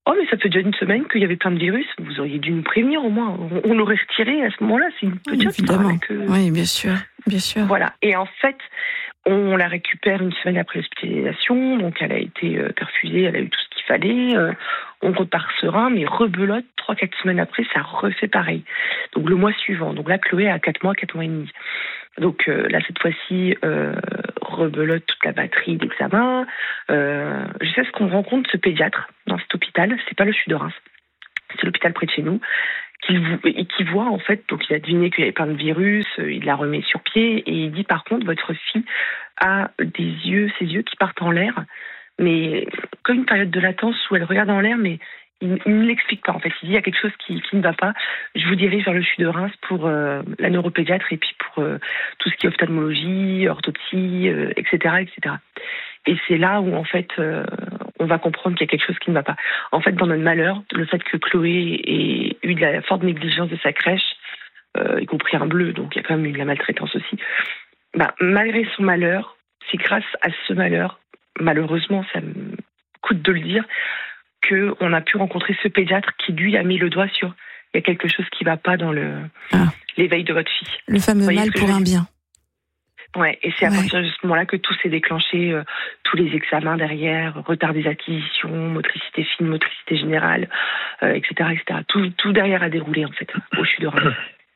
Oh, mais ça fait déjà une semaine qu'il y avait plein de virus. Vous auriez dû nous prévenir au moins. On, on l'aurait retiré à ce moment-là. C'est une petite. Oui, évidemment. Avec, euh... Oui, bien sûr, bien sûr. Voilà. Et en fait, on la récupère une semaine après l'hospitalisation. Donc, elle a été euh, perfusée, elle a eu tout ce qu'il fallait. Euh, on repart serein, mais rebelote. Trois, quatre semaines après, ça refait pareil. Donc, le mois suivant. Donc là, Chloé a quatre mois, quatre mois et demi. Donc euh, là, cette fois-ci, euh, rebelote toute la batterie d'examen. Euh, je sais ce qu'on rencontre, ce pédiatre, dans cet hôpital. C'est pas le C H U de Reims. C'est l'hôpital près de chez nous. Qui, et qui voit, en fait, donc il a deviné qu'il y avait plein de virus, il la remet sur pied, et il dit, par contre, votre fille a des yeux, ses yeux qui partent en l'air, mais comme une période de latence où elle regarde en l'air, mais il, il ne l'explique pas, en fait. Il dit, il y a quelque chose qui, qui ne va pas. Je vous dirige vers le C H U de Reims pour euh, la neuropédiatre et puis pour euh, tout ce qui est ophtalmologie, orthoptie, euh, et cetera, et cetera. Et c'est là où, en fait, euh, on va comprendre qu'il y a quelque chose qui ne va pas. En fait, dans notre malheur, le fait que Chloé ait eu de la forte négligence de sa crèche, euh, y compris un bleu, donc il y a quand même eu de la maltraitance aussi, bah, malgré son malheur, c'est grâce à ce malheur, malheureusement, ça me coûte de le dire, qu'on a pu rencontrer ce pédiatre qui, lui, a mis le doigt sur il y a quelque chose qui ne va pas dans le, ah. l'éveil de votre fille. Le fameux mal pour un bien. Ouais, et c'est à ouais. partir de ce moment-là que tout s'est déclenché, euh, tous les examens derrière, retard des acquisitions, motricité fine, motricité générale, euh, et cetera, et cetera. Tout, tout derrière a déroulé, en fait, au C H U de Reims.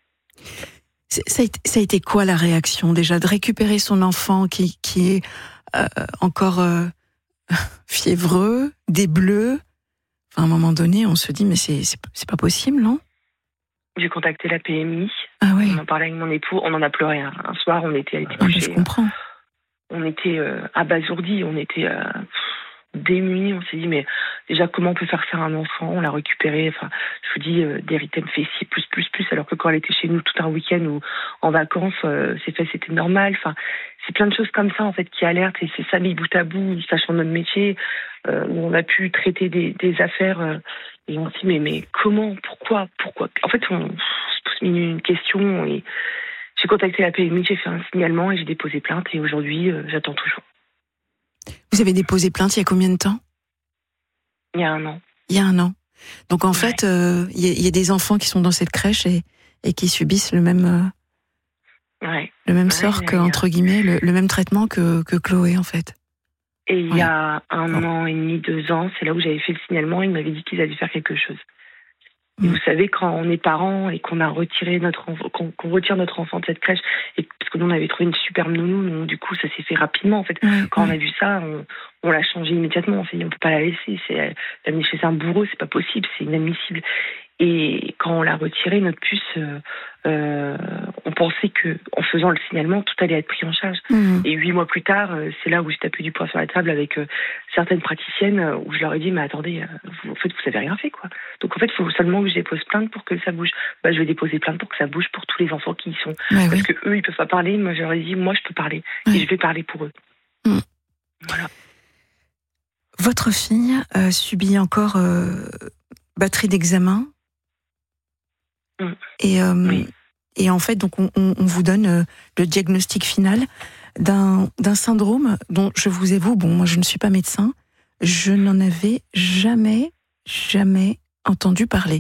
Ça a, été, ça a été quoi la réaction, déjà, de récupérer son enfant qui, qui est euh, encore euh, fiévreux, des bleus? Enfin, à un moment donné, on se dit, mais c'est, c'est, c'est pas possible, non? J'ai contacté la P M I. Ah oui. On en parlait avec mon époux. On en a pleuré. Un, un soir, on était allé coucher. Je comprends. On était euh, abasourdis. On était euh, démunis. On s'est dit, mais déjà, comment on peut faire ça à un enfant? On l'a récupéré. Enfin, je vous dis, euh, des rythmes fessiers, plus, plus, plus. Alors que quand elle était chez nous tout un week-end ou en vacances, euh, c'est fait, c'était normal. Enfin, c'est plein de choses comme ça, en fait, qui alertent. Et c'est ça, mis bout à bout, sachant notre métier, euh, où on a pu traiter des, des affaires. Euh, Et on se dit, mais, mais comment, pourquoi, pourquoi? En fait, on se pose une question et j'ai contacté la P M I, j'ai fait un signalement et j'ai déposé plainte et aujourd'hui, euh, j'attends toujours. Vous avez déposé plainte il y a combien de temps? Il y a un an. Il y a un an. Donc en ouais. fait, il euh, y, y a des enfants qui sont dans cette crèche et, et qui subissent le même, euh, ouais. le même ouais, sort ouais, que, ouais. entre guillemets, le, le même traitement que, que Chloé, en fait. Et il ouais. y a un oh. an et demi, deux ans, c'est là où j'avais fait le signalement, ils m'avaient dit qu'ils allaient faire quelque chose. Et mmh. vous savez, quand on est parent et qu'on a retiré notre enfant, qu'on, qu'on retire notre enfant de cette crèche, et parce que nous on avait trouvé une superbe nounou, donc du coup ça s'est fait rapidement en fait. Mmh. Quand on a vu ça, on, on l'a changé immédiatement. On s'est dit on peut pas la laisser, c'est l'amener chez un bourreau, c'est pas possible, c'est inadmissible. Et quand on l'a retiré, notre puce, euh, euh, on pensait que en faisant le signalement, tout allait être pris en charge. Mmh. Et huit mois plus tard, euh, c'est là où j'ai tapé du poing sur la table avec euh, certaines praticiennes, euh, où je leur ai dit, mais attendez, euh, vous, en fait, vous avez rien fait, quoi. Donc en fait, il faut seulement que je dépose plainte pour que ça bouge. Bah, je vais déposer plainte pour que ça bouge pour tous les enfants qui y sont. Ouais, Parce oui. que eux, ils peuvent pas parler. Moi, je leur ai dit, moi, je peux parler ouais. et je vais parler pour eux. Mmh. Voilà. Votre fille euh, subit encore euh, batterie d'examen. Mmh. Et, euh, oui. et en fait, donc on, on, on vous donne euh, le diagnostic final d'un, d'un syndrome dont je vous avoue, bon, moi je ne suis pas médecin, je n'en avais jamais, jamais entendu parler.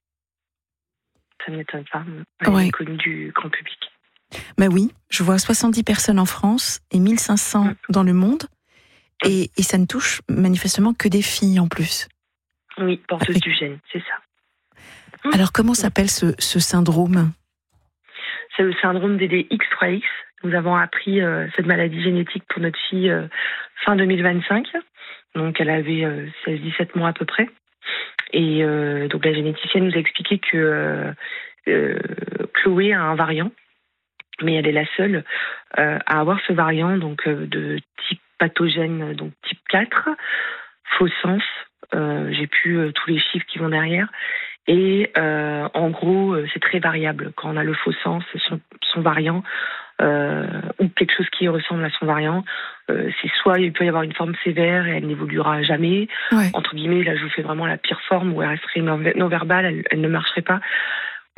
Ça ne m'étonne pas. Elle ouais. est connue du grand public. Ben oui, je vois soixante-dix personnes en France et mille cinq cents mmh. dans le monde, et, et ça ne touche manifestement que des filles en plus. Oui, porteuses Avec... du gène, c'est ça. Alors, comment s'appelle ce, ce syndrome? C'est le syndrome D D X trois X. Nous avons appris euh, cette maladie génétique pour notre fille euh, fin deux mille vingt-cinq. Donc, elle avait euh, seize dix-sept mois à peu près. Et euh, donc, la généticienne nous a expliqué que euh, euh, Chloé a un variant, mais elle est la seule euh, à avoir ce variant donc euh, de type pathogène, donc type quatre, faux sens. Euh, j'ai plus euh, tous les chiffres qui vont derrière. Et euh, en gros, c'est très variable. Quand on a le faux sens, son, son variant, euh, ou quelque chose qui ressemble à son variant, euh, c'est soit il peut y avoir une forme sévère et elle n'évoluera jamais. Ouais. Entre guillemets, là je vous fais vraiment la pire forme où elle resterait non-verbale, elle, elle ne marcherait pas.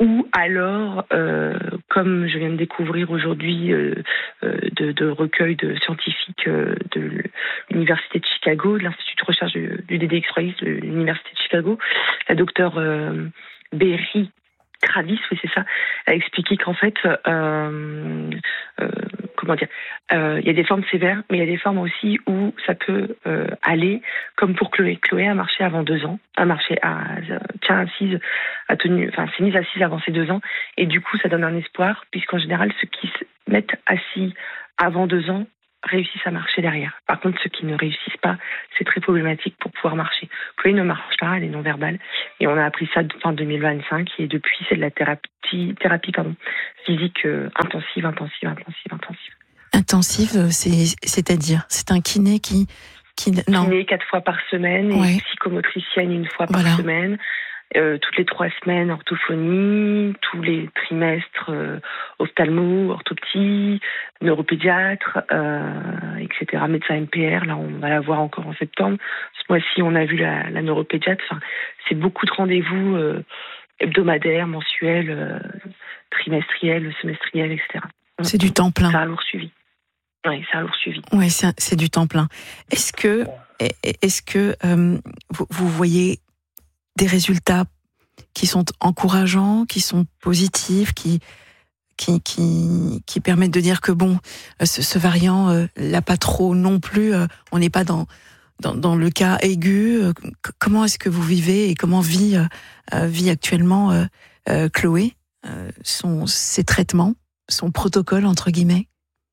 ou alors, euh, comme je viens de découvrir aujourd'hui euh, euh, de, de recueils de scientifiques euh, de l'Université de Chicago, de l'Institut de recherche du, du D D X-Ray de l'Université de Chicago, la docteure euh, Berry Kravis, oui c'est ça, a expliqué qu'en fait, euh, euh, comment dire, euh, il y a des formes sévères, mais il y a des formes aussi où ça peut euh, aller, comme pour Chloé. Chloé a marché avant deux ans, a marché, à, tient assise, a tenu, enfin s'est mise assise avant ses deux ans, et du coup ça donne un espoir, puisqu'en général ceux qui se mettent assis avant deux ans réussissent à marcher derrière. Par contre, ceux qui ne réussissent pas, c'est très problématique pour pouvoir marcher. Chloé ne marche pas, elle est non-verbale. Et on a appris ça fin deux mille vingt-cinq. Et depuis, c'est de la thérapie, thérapie pardon, physique euh, intensive, intensive, intensive, intensive. Intensive, c'est, c'est-à-dire, c'est un kiné qui... qui non. Kiné quatre fois par semaine, ouais. Et psychomotricienne une fois par voilà. semaine. Euh, toutes les trois semaines, orthophonie, tous les trimestres, euh, ophtalmo, orthoptie, neuropédiatre, euh, et cetera. Médecin M P R, là on va la voir encore en septembre. Ce mois-ci, on a vu la, la neuropédiatre. Enfin, c'est beaucoup de rendez-vous euh, hebdomadaires, mensuels, euh, trimestriels, semestriels, et cetera. C'est du temps plein. C'est un lourd suivi. Oui, c'est un lourd suivi. Oui, c'est, c'est du temps plein. Est-ce que, est-ce que euh, vous, vous voyez des résultats qui sont encourageants, qui sont positifs, qui qui qui, qui permettent de dire que bon, ce, ce variant euh, l'a pas trop non plus. Euh, on n'est pas dans, dans dans le cas aigu. Euh, comment est-ce que vous vivez et comment vit euh, vit actuellement euh, euh, Chloé euh, son ses traitements, son protocole entre guillemets?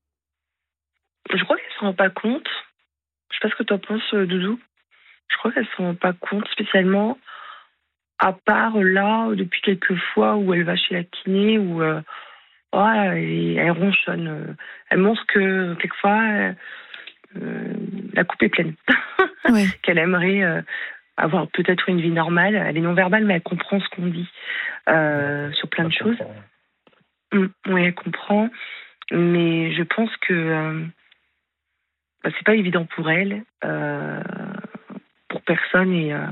Je crois qu'elle s'en rend pas compte. Je sais pas ce que tu en penses, Doudou. Je crois qu'elle s'en rend pas compte spécialement. À part là, depuis quelques fois où elle va chez la kiné, où euh, oh, elle, elle ronchonne. Elle montre que quelquefois, euh, la coupe est pleine. Ouais. Qu'elle aimerait euh, avoir peut-être une vie normale. Elle est non-verbale, mais elle comprend ce qu'on dit euh, sur plein de choses. Mmh, oui, elle comprend. Mais je pense que euh, bah, c'est pas évident pour elle, euh, pour personne. Et euh,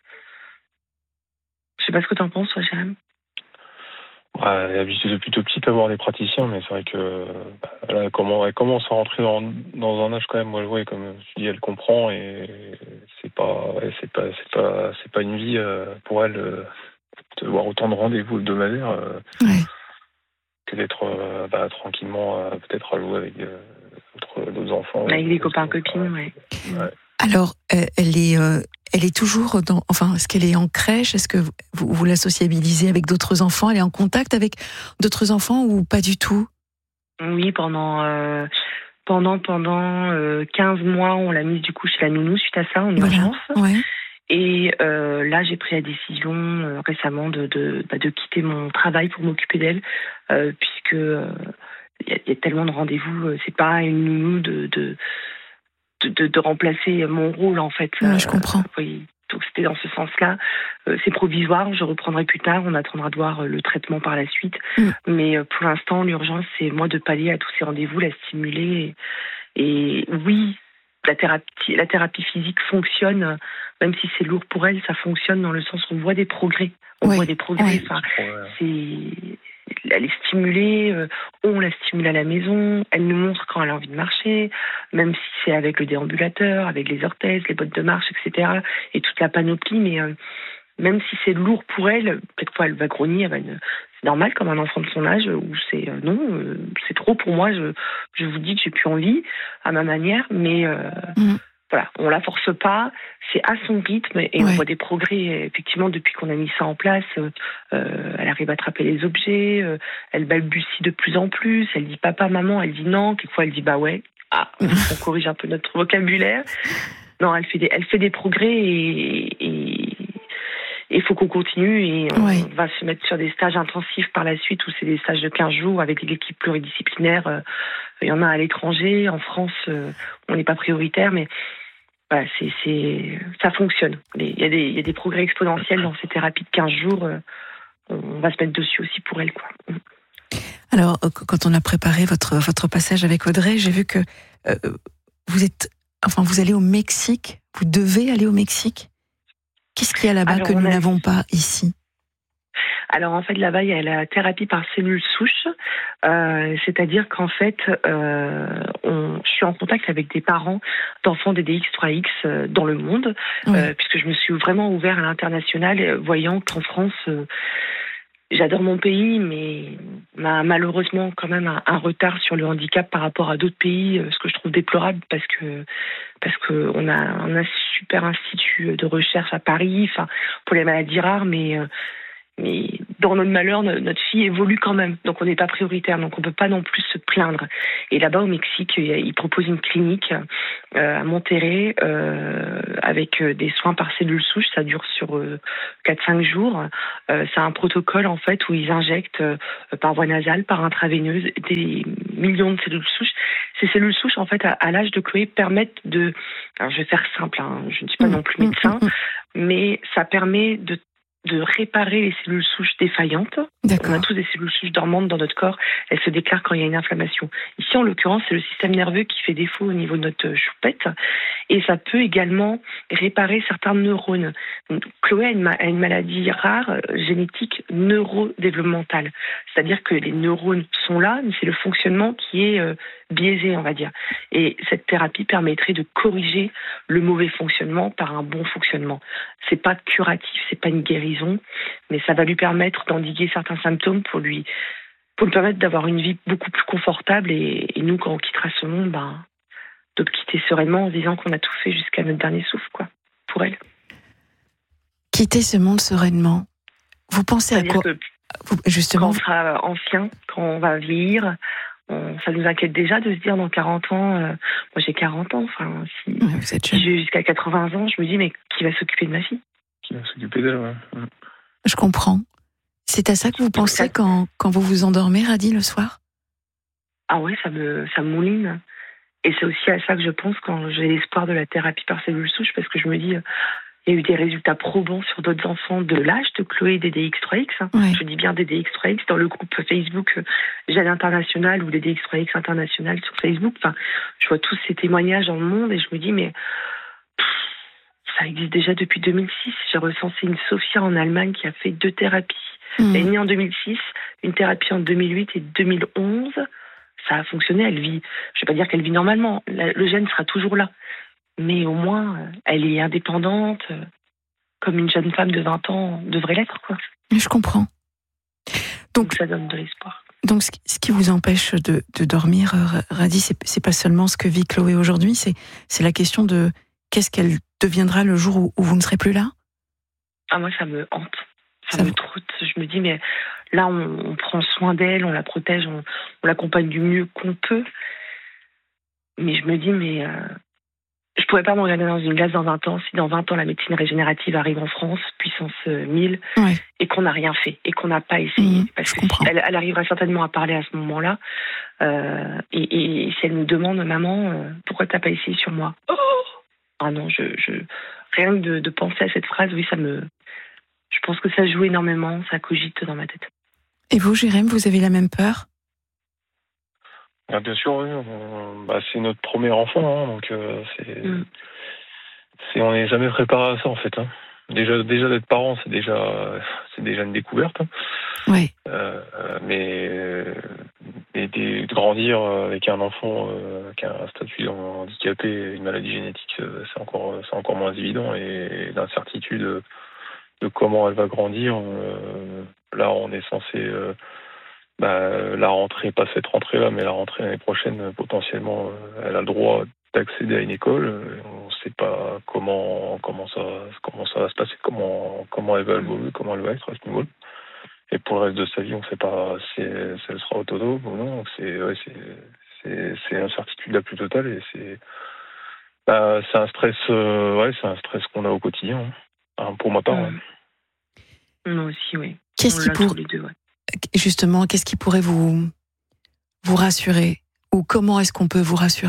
je sais pas ce que t'en penses, toi, Jérém. Ouais, elle est habituée depuis tout petite à voir des praticiens, mais c'est vrai que bah, là, elle, commence, elle commence à rentrer dans, dans un âge quand même. Moi, je vois, comme tu dis, elle comprend et c'est pas, ouais, c'est pas, c'est pas, c'est pas une vie euh, pour elle euh, de voir autant de rendez-vous hebdomadaires euh, ouais. que d'être euh, bah, tranquillement, euh, peut-être à jouer avec euh, d'autres, d'autres enfants. Avec des copains copines, ouais. ouais. Alors, euh, elle est, euh, elle est toujours dans. Enfin, est-ce qu'elle est en crèche? Est-ce que vous, vous la sociabilisez avec d'autres enfants? Elle est en contact avec d'autres enfants ou pas du tout? Oui, pendant euh, pendant pendant euh, quinze mois, on l'a mise du coup chez la nounou suite à ça en urgence. Voilà. Ouais. Et euh, là, j'ai pris la décision euh, récemment de de, bah, de quitter mon travail pour m'occuper d'elle, euh, puisque il euh, y, y a tellement de rendez-vous. Euh, c'est pas une nounou de, de De, de, de remplacer mon rôle en fait. Ouais, je comprends. Euh, oui. Donc c'était dans ce sens-là. Euh, c'est provisoire, je reprendrai plus tard, on attendra de voir le traitement par la suite. Mm. Mais euh, pour l'instant, l'urgence, c'est moi de pallier à tous ces rendez-vous, la stimuler. Et, et oui, la thérapie, la thérapie physique fonctionne, même si c'est lourd pour elle, ça fonctionne dans le sens où on voit des progrès. On oui. voit des progrès. Oui. Enfin, c'est... Elle est stimulée, euh, on la stimule à la maison, elle nous montre quand elle a envie de marcher, même si c'est avec le déambulateur, avec les orthèses, les bottes de marche, et cetera, et toute la panoplie, mais euh, même si c'est lourd pour elle, quelquefois elle va grogner, elle va une... c'est normal comme un enfant de son âge, où c'est euh, non, euh, c'est trop pour moi, je, je vous dis que j'ai plus envie, à ma manière, mais... Euh, mmh. Voilà, on la force pas, c'est à son rythme et ouais. On voit des progrès effectivement depuis qu'on a mis ça en place. Euh, elle arrive à attraper les objets, euh, elle balbutie de plus en plus, elle dit papa, maman, elle dit non, quelquefois elle dit bah ouais. Ah, on corrige un peu notre vocabulaire. Non, elle fait des, elle fait des progrès et il faut qu'on continue et on ouais. va se mettre sur des stages intensifs par la suite où c'est des stages de quinze jours avec l'équipe pluridisciplinaire. Euh, il y en a à l'étranger, en France, euh, on n'est pas prioritaire, mais voilà, c'est, c'est, ça fonctionne. Il y a des, il y a des progrès exponentiels dans ces thérapies de quinze jours. Euh, on va se mettre dessus aussi pour elle, quoi. Alors, quand on a préparé votre, votre passage avec Audrey, j'ai vu que euh, vous êtes, enfin, vous allez au Mexique. Vous devez aller au Mexique. Qu'est-ce qu'il y a là-bas Alors, que nous a... n'avons pas ici? Alors en fait là-bas il y a la thérapie par cellules souches, euh, c'est-à-dire qu'en fait euh, on, je suis en contact avec des parents d'enfants D D X trois X euh, dans le monde, oui. euh, puisque je me suis vraiment ouvert à l'international, euh, voyant qu'en France euh, j'adore mon pays, mais on a malheureusement quand même un, un retard sur le handicap par rapport à d'autres pays, ce que je trouve déplorable parce que parce que on a un super institut de recherche à Paris, enfin pour les maladies rares, mais mais dans notre malheur, notre fille évolue quand même, donc on n'est pas prioritaire, donc on peut pas non plus se plaindre. Et là-bas au Mexique, ils proposent une clinique euh, à Monterrey euh, avec des soins par cellules souches, ça dure sur euh, quatre à cinq jours. Euh, c'est un protocole en fait où ils injectent euh, par voie nasale, par intraveineuse, des millions de cellules souches. Ces cellules souches en fait à, à l'âge de Chloé permettent de, alors je vais faire simple, hein, je ne suis pas non plus médecin, mais ça permet de de réparer les cellules souches défaillantes. D'accord. On a tous des cellules souches dormantes dans notre corps. Elles se déclarent quand il y a une inflammation. Ici, en l'occurrence, c'est le système nerveux qui fait défaut au niveau de notre choupette. Et ça peut également réparer certains neurones. Donc, Chloé a une, ma- a une maladie rare, euh, génétique neurodéveloppementale. C'est-à-dire que les neurones sont là, mais c'est le fonctionnement qui est euh, biaisé, on va dire. Et cette thérapie permettrait de corriger le mauvais fonctionnement par un bon fonctionnement. C'est pas curatif, c'est pas une guérison, mais ça va lui permettre d'endiguer certains symptômes pour lui, pour lui permettre d'avoir une vie beaucoup plus confortable. Et, et nous, quand on quittera ce monde, ben, de quitter sereinement en disant qu'on a tout fait jusqu'à notre dernier souffle, quoi, pour elle. Quitter ce monde sereinement. Vous pensez C'est-à-dire à quoi que, Vous, justement, quand on sera ancien, quand on va vieillir, on, ça nous inquiète déjà de se dire dans quarante ans, euh, moi j'ai quarante ans, enfin, si, ouais, vous êtes si j'ai jusqu'à quatre-vingts ans, je me dis, mais qui va s'occuper de ma fille ? Qui va s'occuper d'elle, ouais. Je comprends. C'est à ça que vous pensez ça... quand, quand vous vous endormez, Radi, le soir ? Ah ouais, ça me, ça me mouline. Et c'est aussi à ça que je pense quand j'ai l'espoir de la thérapie par cellules souches, parce que je me dis, il euh, y a eu des résultats probants sur d'autres enfants de l'âge de Chloé D D X trois X. Hein. Ouais. Je dis bien D D X trois X dans le groupe Facebook euh, Gène International ou D D X trois X International sur Facebook. Enfin, je vois tous ces témoignages dans le monde et je me dis, mais pff, ça existe déjà depuis deux mille six. J'ai recensé une Sophia en Allemagne qui a fait deux thérapies. Mmh. Elle est née en deux mille six, une thérapie en deux mille huit et deux mille onze. Ça a fonctionné, elle vit, je ne vais pas dire qu'elle vit normalement, le gène sera toujours là. Mais au moins, elle est indépendante, comme une jeune femme de vingt ans devrait l'être, quoi. Je comprends. Donc, donc ça donne de l'espoir. Donc ce qui vous empêche de, de dormir, Radi, c'est, c'est pas seulement ce que vit Chloé aujourd'hui, c'est, c'est la question de qu'est-ce qu'elle deviendra le jour où, où vous ne serez plus là ? Ah, moi, ça me hante. Ça, ça me troute. Je me dis, mais là, on, on prend soin d'elle, on la protège, on, on l'accompagne du mieux qu'on peut. Mais je me dis, mais euh, je pourrais pas me regarder dans une glace dans vingt ans si dans vingt ans la médecine régénérative arrive en France, puissance mille, ouais. et qu'on n'a rien fait, et qu'on n'a pas essayé. Mmh, parce que si, elle, elle arrivera certainement à parler à ce moment-là. Euh, et, et si elle nous demande, maman, euh, pourquoi t'as pas essayé sur moi ? Oh ah non, je, je rien que de, de penser à cette phrase, oui, ça me... Je pense que ça joue énormément, ça cogite dans ma tête. Et vous, Jérém, vous avez la même peur ? Ah, bien sûr, oui. On, bah, c'est notre premier enfant, hein, donc euh, c'est, mm. c'est, on n'est jamais préparé à ça en fait. Hein. Déjà, déjà d'être parent, c'est déjà, c'est déjà une découverte. Hein. Oui. Euh, mais et de grandir avec un enfant euh, qui a un statut handicapé, une maladie génétique, c'est encore, c'est encore moins évident et l'incertitude de comment elle va grandir. Euh, là, on est censé euh, bah, la rentrée, pas cette rentrée-là, mais la rentrée l'année prochaine, potentiellement, euh, elle a le droit d'accéder à une école. On ne sait pas comment comment ça comment ça va se passer, comment comment elle va évoluer, comment elle va être à ce niveau-là. Et pour le reste de sa vie, on ne sait pas si elle, si elle sera autonome ou non. Donc c'est ouais, c'est c'est c'est l'incertitude la plus totale et c'est bah, c'est un stress euh, ouais c'est un stress qu'on a au quotidien. Hein, pour ma part. Mmh. Ouais. Moi aussi, oui. Qu'est-ce qui pour... deux, ouais. Justement, qu'est-ce qui pourrait vous vous rassurer ou comment est-ce qu'on peut vous rassurer ?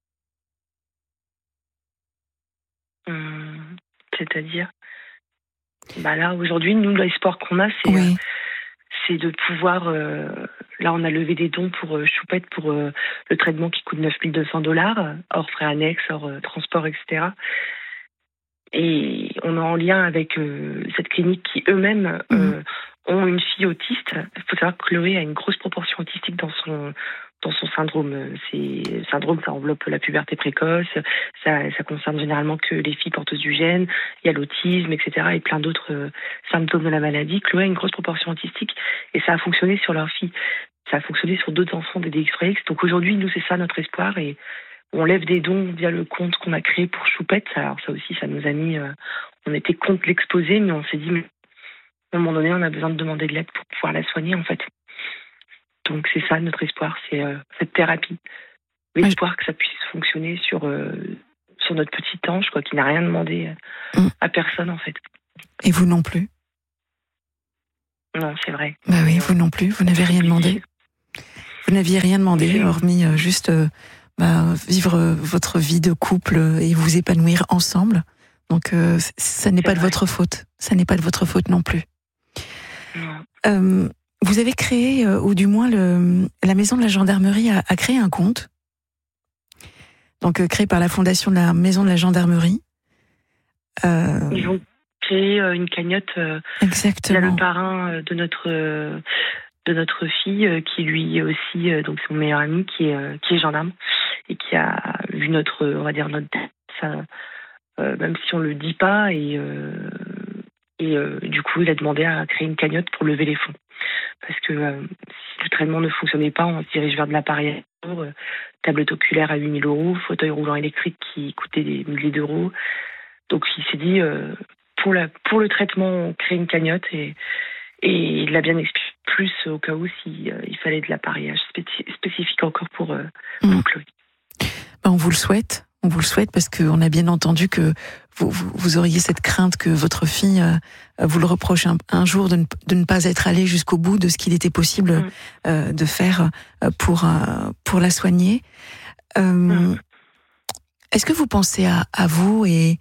Mmh. C'est-à-dire, bah là aujourd'hui, nous l'espoir qu'on a, c'est oui. euh, c'est de pouvoir. Euh, là, on a levé des dons pour euh, Choupette pour euh, le traitement qui coûte neuf mille deux cents dollars hors frais annexes, hors euh, transport, et cetera. Et on est en lien avec euh, cette clinique qui eux-mêmes euh, mmh. ont une fille autiste. Il faut savoir que Chloé a une grosse proportion autistique dans son dans son syndrome. C'est syndrome, ça enveloppe la puberté précoce, ça, ça concerne généralement que les filles porteuses du gène. Il y a l'autisme, et cetera, et plein d'autres euh, symptômes de la maladie. Chloé a une grosse proportion autistique et ça a fonctionné sur leur fille. Ça a fonctionné sur d'autres enfants des D X trois X. Donc aujourd'hui, nous, c'est ça notre espoir et on lève des dons via le compte qu'on a créé pour Choupette. Alors ça aussi, ça nous a mis... Euh, on était contre l'exposer, mais on s'est dit, mais à un moment donné, on a besoin de demander de l'aide pour pouvoir la soigner, en fait. Donc c'est ça notre espoir, c'est euh, cette thérapie. L'espoir que ça puisse fonctionner sur, euh, sur notre petit ange, quoi, qui n'a rien demandé euh, mmh. à personne, en fait. Et vous non plus? Non, c'est vrai. Bah oui, vous non plus, vous n'avez rien demandé. Vous n'aviez rien demandé, hormis euh, juste euh, bah, vivre euh, votre vie de couple et vous épanouir ensemble. Donc euh, ça n'est pas de votre faute. Ça n'est pas de votre faute non plus. Non. Euh, vous avez créé, euh, ou du moins le, la maison de la gendarmerie a, a créé un compte. Donc euh, créé par la fondation de la maison de la gendarmerie. Euh... Ils vont créer euh, une cagnotte. Euh, Exactement. Il y a le parrain euh, de notre euh, de notre fille euh, qui lui aussi, euh, donc son meilleur ami qui est euh, qui est gendarme et qui a vu notre, on va dire notre ça, euh, même si on le dit pas et euh, et euh, du coup il a demandé à créer une cagnotte pour lever les fonds parce que euh, si le traitement ne fonctionnait pas, on se dirige vers de l'appareil, euh, tablette oculaire à huit mille euros, fauteuil roulant électrique qui coûtait des milliers d'euros. Donc il s'est dit euh, pour la pour le traitement on crée une cagnotte et et il l'a bien expliqué plus au cas où si euh, il fallait de l'appareillage spécif- spécifique encore pour, euh, pour mmh. Chloé. Ben, on vous le souhaite, on vous le souhaite parce qu'on a bien entendu que vous, vous, vous auriez cette crainte que votre fille euh, vous le reproche un, un jour de ne, de ne pas être allée jusqu'au bout de ce qu'il était possible mmh. euh, de faire euh, pour, euh, pour la soigner. Euh, mmh. Est-ce que vous pensez à, à vous et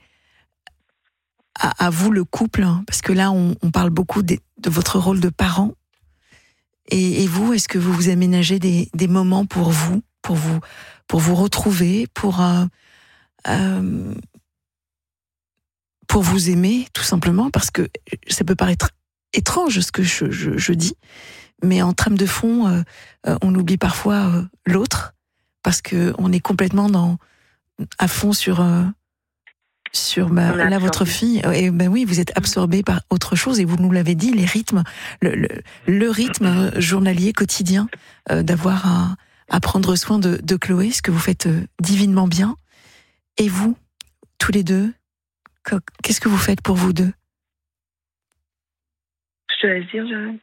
à, à vous le couple, hein, parce que là on, on parle beaucoup de, de votre rôle de parent. Et, et vous, est-ce que vous vous aménagez des, des moments pour vous, pour vous, pour vous retrouver, pour euh, euh, pour vous aimer, tout simplement, parce que ça peut paraître étrange ce que je, je, je dis, mais en trame de fond, euh, euh, on oublie parfois euh, l'autre parce que on est complètement dans à fond sur euh, sur bah, là votre fille et ben oui vous êtes absorbé par autre chose et vous nous l'avez dit, les rythmes le, le, le rythme journalier quotidien euh, d'avoir à, à prendre soin de, de Chloé, ce que vous faites euh, divinement bien. Et vous tous les deux, qu'est-ce que vous faites pour vous deux? Je te laisse dire, Jérémy.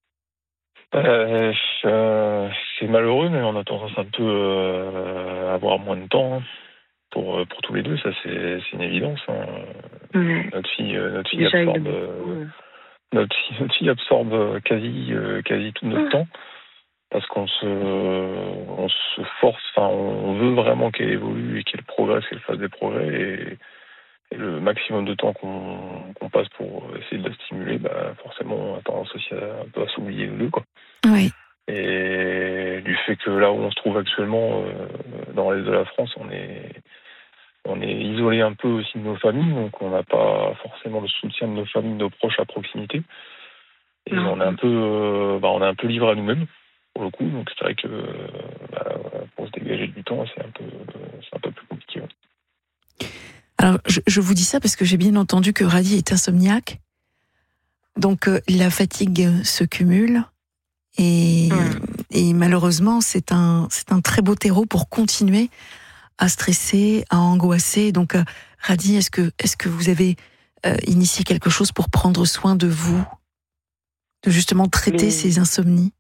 Euh, euh, c'est malheureux, mais on a tendance un peu euh, à avoir moins de temps. Hein. Pour, pour tous les deux, ça c'est, c'est une évidence. Hein. Ouais. Notre fille, notre fille Déjà, absorbe, euh, notre fille, notre fille absorbe quasi, euh, quasi tout notre ouais. temps, parce qu'on se, on se force, enfin, on veut vraiment qu'elle évolue et qu'elle progresse, qu'elle fasse des progrès, et, et le maximum de temps qu'on, qu'on passe pour essayer de la stimuler, bah, forcément, on a tendance aussi à, un peu à s'oublier nous deux, quoi. Oui. Et du fait que là où on se trouve actuellement, euh, dans l'est de la France, on est on est isolé un peu aussi de nos familles, donc on n'a pas forcément le soutien de nos familles, de nos proches à proximité. Et non. on est un peu, euh, bah, on est un peu livré à nous-mêmes pour le coup. Donc c'est vrai que bah, pour se dégager du temps, c'est un peu, c'est un peu plus compliqué. Alors je, je vous dis ça parce que j'ai bien entendu que Radi est insomniaque, donc euh, la fatigue se cumule. Et, mmh. et malheureusement, c'est un, c'est un très beau terreau pour continuer à stresser, à angoisser. Donc, euh, Radi, est-ce que, est-ce que vous avez euh, initié quelque chose pour prendre soin de vous, de justement traiter Mais... ces insomnies?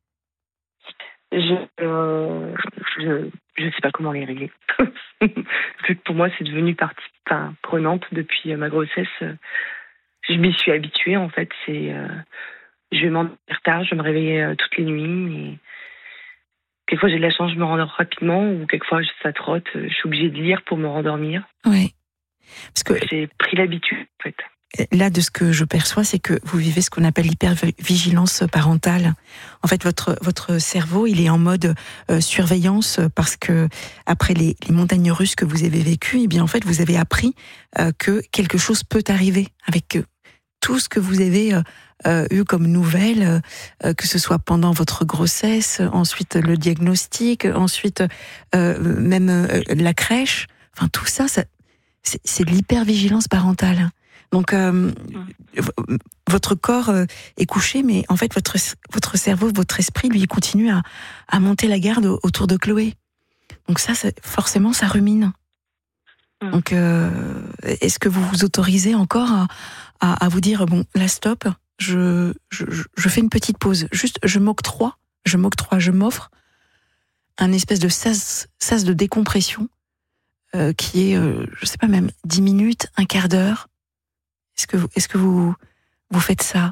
Je, euh, je, je sais pas comment les régler. Pour moi, c'est devenu partie enfin, prenante depuis ma grossesse. Je m'y suis habituée, en fait. C'est euh, Je vais m'endormir tard, je vais me réveiller euh, toutes les nuits. Et quelquefois, j'ai de la chance, je me rendors rapidement, ou quelquefois, ça trotte, je suis obligée de lire pour me rendormir. Oui. Parce que j'ai pris l'habitude, en fait. Là, de ce que je perçois, c'est que vous vivez ce qu'on appelle l'hypervigilance parentale. En fait, votre votre cerveau, il est en mode euh, surveillance parce que après les, les montagnes russes que vous avez vécues, eh bien, en fait, vous avez appris euh, que quelque chose peut arriver avec euh, tout ce que vous avez euh, euh, eu comme nouvelle, euh, que ce soit pendant votre grossesse, ensuite le diagnostic, ensuite euh, même euh, la crèche. Enfin, tout ça, ça c'est, c'est de l'hypervigilance parentale. Donc, euh, mmh. votre corps euh, est couché, mais en fait, votre votre cerveau, votre esprit, lui, continue à, à monter la garde autour de Chloé. Donc ça, ça forcément, ça rumine. Mmh. Donc, euh, est-ce que vous vous autorisez encore à, à, à vous dire, bon, là, stop, je, je, je fais une petite pause. Juste, je m'octroie, je m'octroie, je m'offre un espèce de sas, sas de décompression euh, qui est, euh, je sais pas, même dix minutes, un quart d'heure. Est-ce que vous, est-ce que vous, vous faites ça?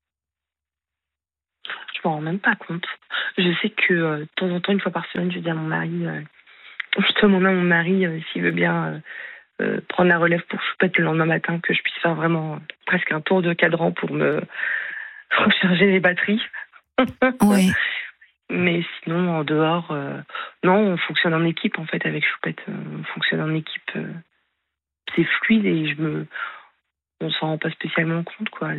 Je m'en rends même pas compte. Je sais que euh, de temps en temps, une fois par semaine, je dis à mon mari, euh, je demande à mon mari euh, s'il veut bien euh, euh, prendre la relève pour Choupette le lendemain matin, que je puisse faire vraiment euh, presque un tour de cadran pour me recharger les batteries. Oui. Mais sinon, en dehors, euh, non, on fonctionne en équipe en fait avec Choupette. On fonctionne en équipe. Euh, c'est fluide et je me on s'en rend pas spécialement compte, quoi.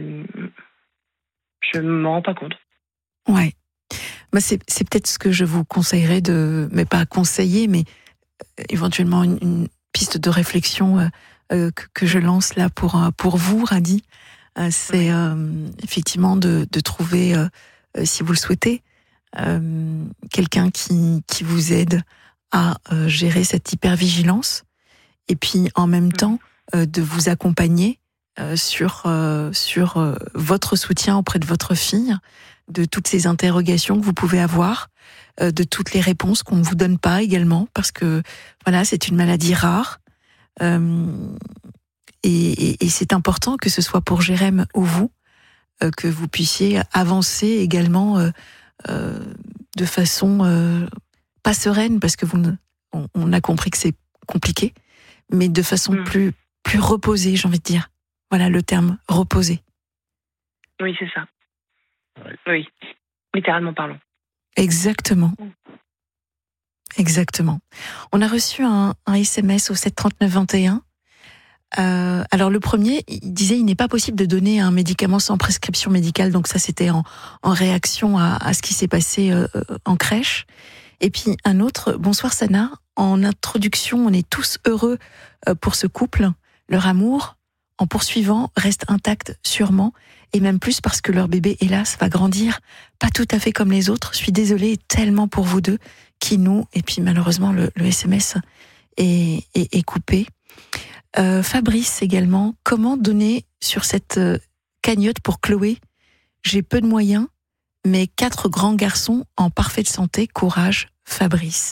Je m'en rends pas compte. Ouais. Bah c'est, c'est peut-être ce que je vous conseillerais de, mais pas conseiller, mais éventuellement une, une piste de réflexion euh, euh, que, que je lance là pour pour vous, Radi. Euh, c'est euh, effectivement de, de trouver, euh, si vous le souhaitez, euh, quelqu'un qui qui vous aide à euh, gérer cette hypervigilance, et puis en même temps euh, de vous accompagner Euh, sur euh, sur euh, votre soutien auprès de votre fille, de toutes ces interrogations que vous pouvez avoir, euh, de toutes les réponses qu'on ne vous donne pas également, parce que voilà, c'est une maladie rare, euh, et, et, et c'est important que ce soit pour Jérém ou vous, euh, que vous puissiez avancer également euh, euh, de façon euh, pas sereine, parce que vous ne, on, on a compris que c'est compliqué, mais de façon mmh. plus plus reposée, j'ai envie de dire. Voilà le terme, reposer. Oui, c'est ça. Oui, oui. Littéralement parlant. Exactement. Exactement. On a reçu un, un S M S au sept trente-neuf vingt et un. Euh, alors le premier, il disait il n'est pas possible de donner un médicament sans prescription médicale, donc ça c'était en, en réaction à, à ce qui s'est passé euh, en crèche. Et puis un autre, bonsoir Sana, en introduction, on est tous heureux euh, pour ce couple, leur amour, en poursuivant, reste intact sûrement, et même plus parce que leur bébé, hélas, va grandir, pas tout à fait comme les autres. Je suis désolée tellement pour vous deux, qui nous, et puis malheureusement le, le S M S est, est, est coupé. Euh, Fabrice également, comment donner sur cette euh, cagnotte pour Chloé? J'ai peu de moyens, mais quatre grands garçons en parfaite santé, courage, Fabrice.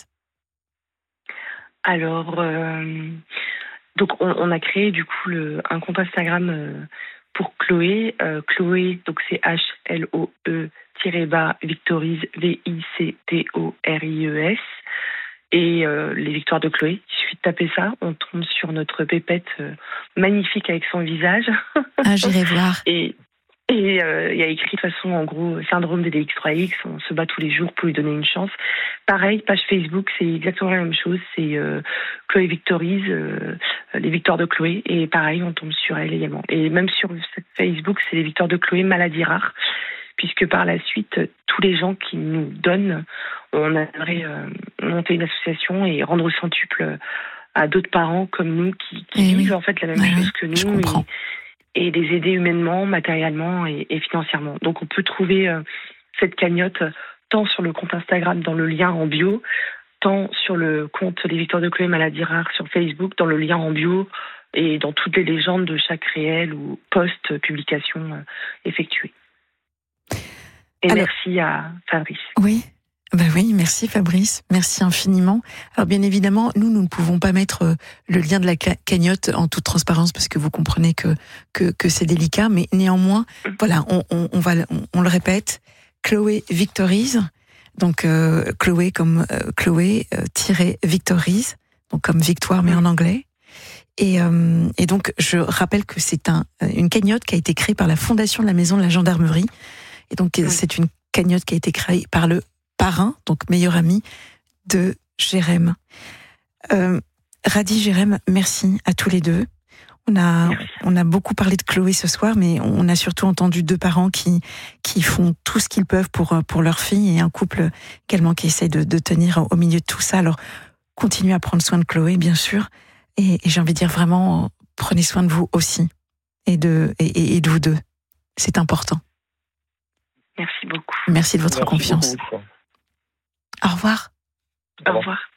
Alors... Euh... Donc on, on a créé du coup le, un compte Instagram euh, pour Chloé. Euh, Chloé, donc c'est H L O E bas Victorise V I C T O R I E S. Et euh, les victoires de Chloé, il suffit de taper ça, on tombe sur notre pépette euh, magnifique avec son visage. Ah, j'irai voir. Et Et euh, il y a écrit de toute façon, en gros, syndrome des D X trois X, on se bat tous les jours pour lui donner une chance. Pareil, page Facebook, c'est exactement la même chose, c'est euh, Chloé Victorise, euh, les victoires de Chloé, et pareil, on tombe sur elle également. Et même sur Facebook, c'est les victoires de Chloé, maladie rare, puisque par la suite, tous les gens qui nous donnent, on aimerait euh, monter une association et rendre au centuple à d'autres parents comme nous qui, qui vivent oui. en fait la même ouais, chose que nous. Je comprends. Et, et les aider humainement, matériellement et, et financièrement. Donc on peut trouver euh, cette cagnotte tant sur le compte Instagram dans le lien en bio, tant sur le compte Les Victoires de Chloé Maladie Rare sur Facebook dans le lien en bio et dans toutes les légendes de chaque réel ou post-publication euh, effectuée. Et Alors, merci à Fabrice. Oui. Ben oui, merci Fabrice, merci infiniment. Alors bien évidemment, nous, nous ne pouvons pas mettre le lien de la cagnotte en toute transparence parce que vous comprenez que que, que c'est délicat, mais néanmoins, mmh. voilà, on, on, on va, on, on le répète, Chloé Victorise, donc euh, Chloé comme euh, Chloé euh, tiré Victorise, donc comme victoire mais en anglais. Et, euh, et donc je rappelle que c'est un une cagnotte qui a été créée par la Fondation de la Maison de la Gendarmerie, et donc mmh. c'est une cagnotte qui a été créée par le parrain, donc meilleur ami de Jérém. Euh, Radi, Jérém, merci à tous les deux. On a, on a beaucoup parlé de Chloé ce soir, mais on a surtout entendu deux parents qui, qui font tout ce qu'ils peuvent pour, pour leur fille et un couple également qui essaye de, de tenir au milieu de tout ça. Alors, continuez à prendre soin de Chloé, bien sûr. Et, et j'ai envie de dire vraiment, prenez soin de vous aussi. Et de, et, et de vous deux. C'est important. Merci beaucoup. Merci de votre Merci confiance. beaucoup. Au revoir. Au revoir.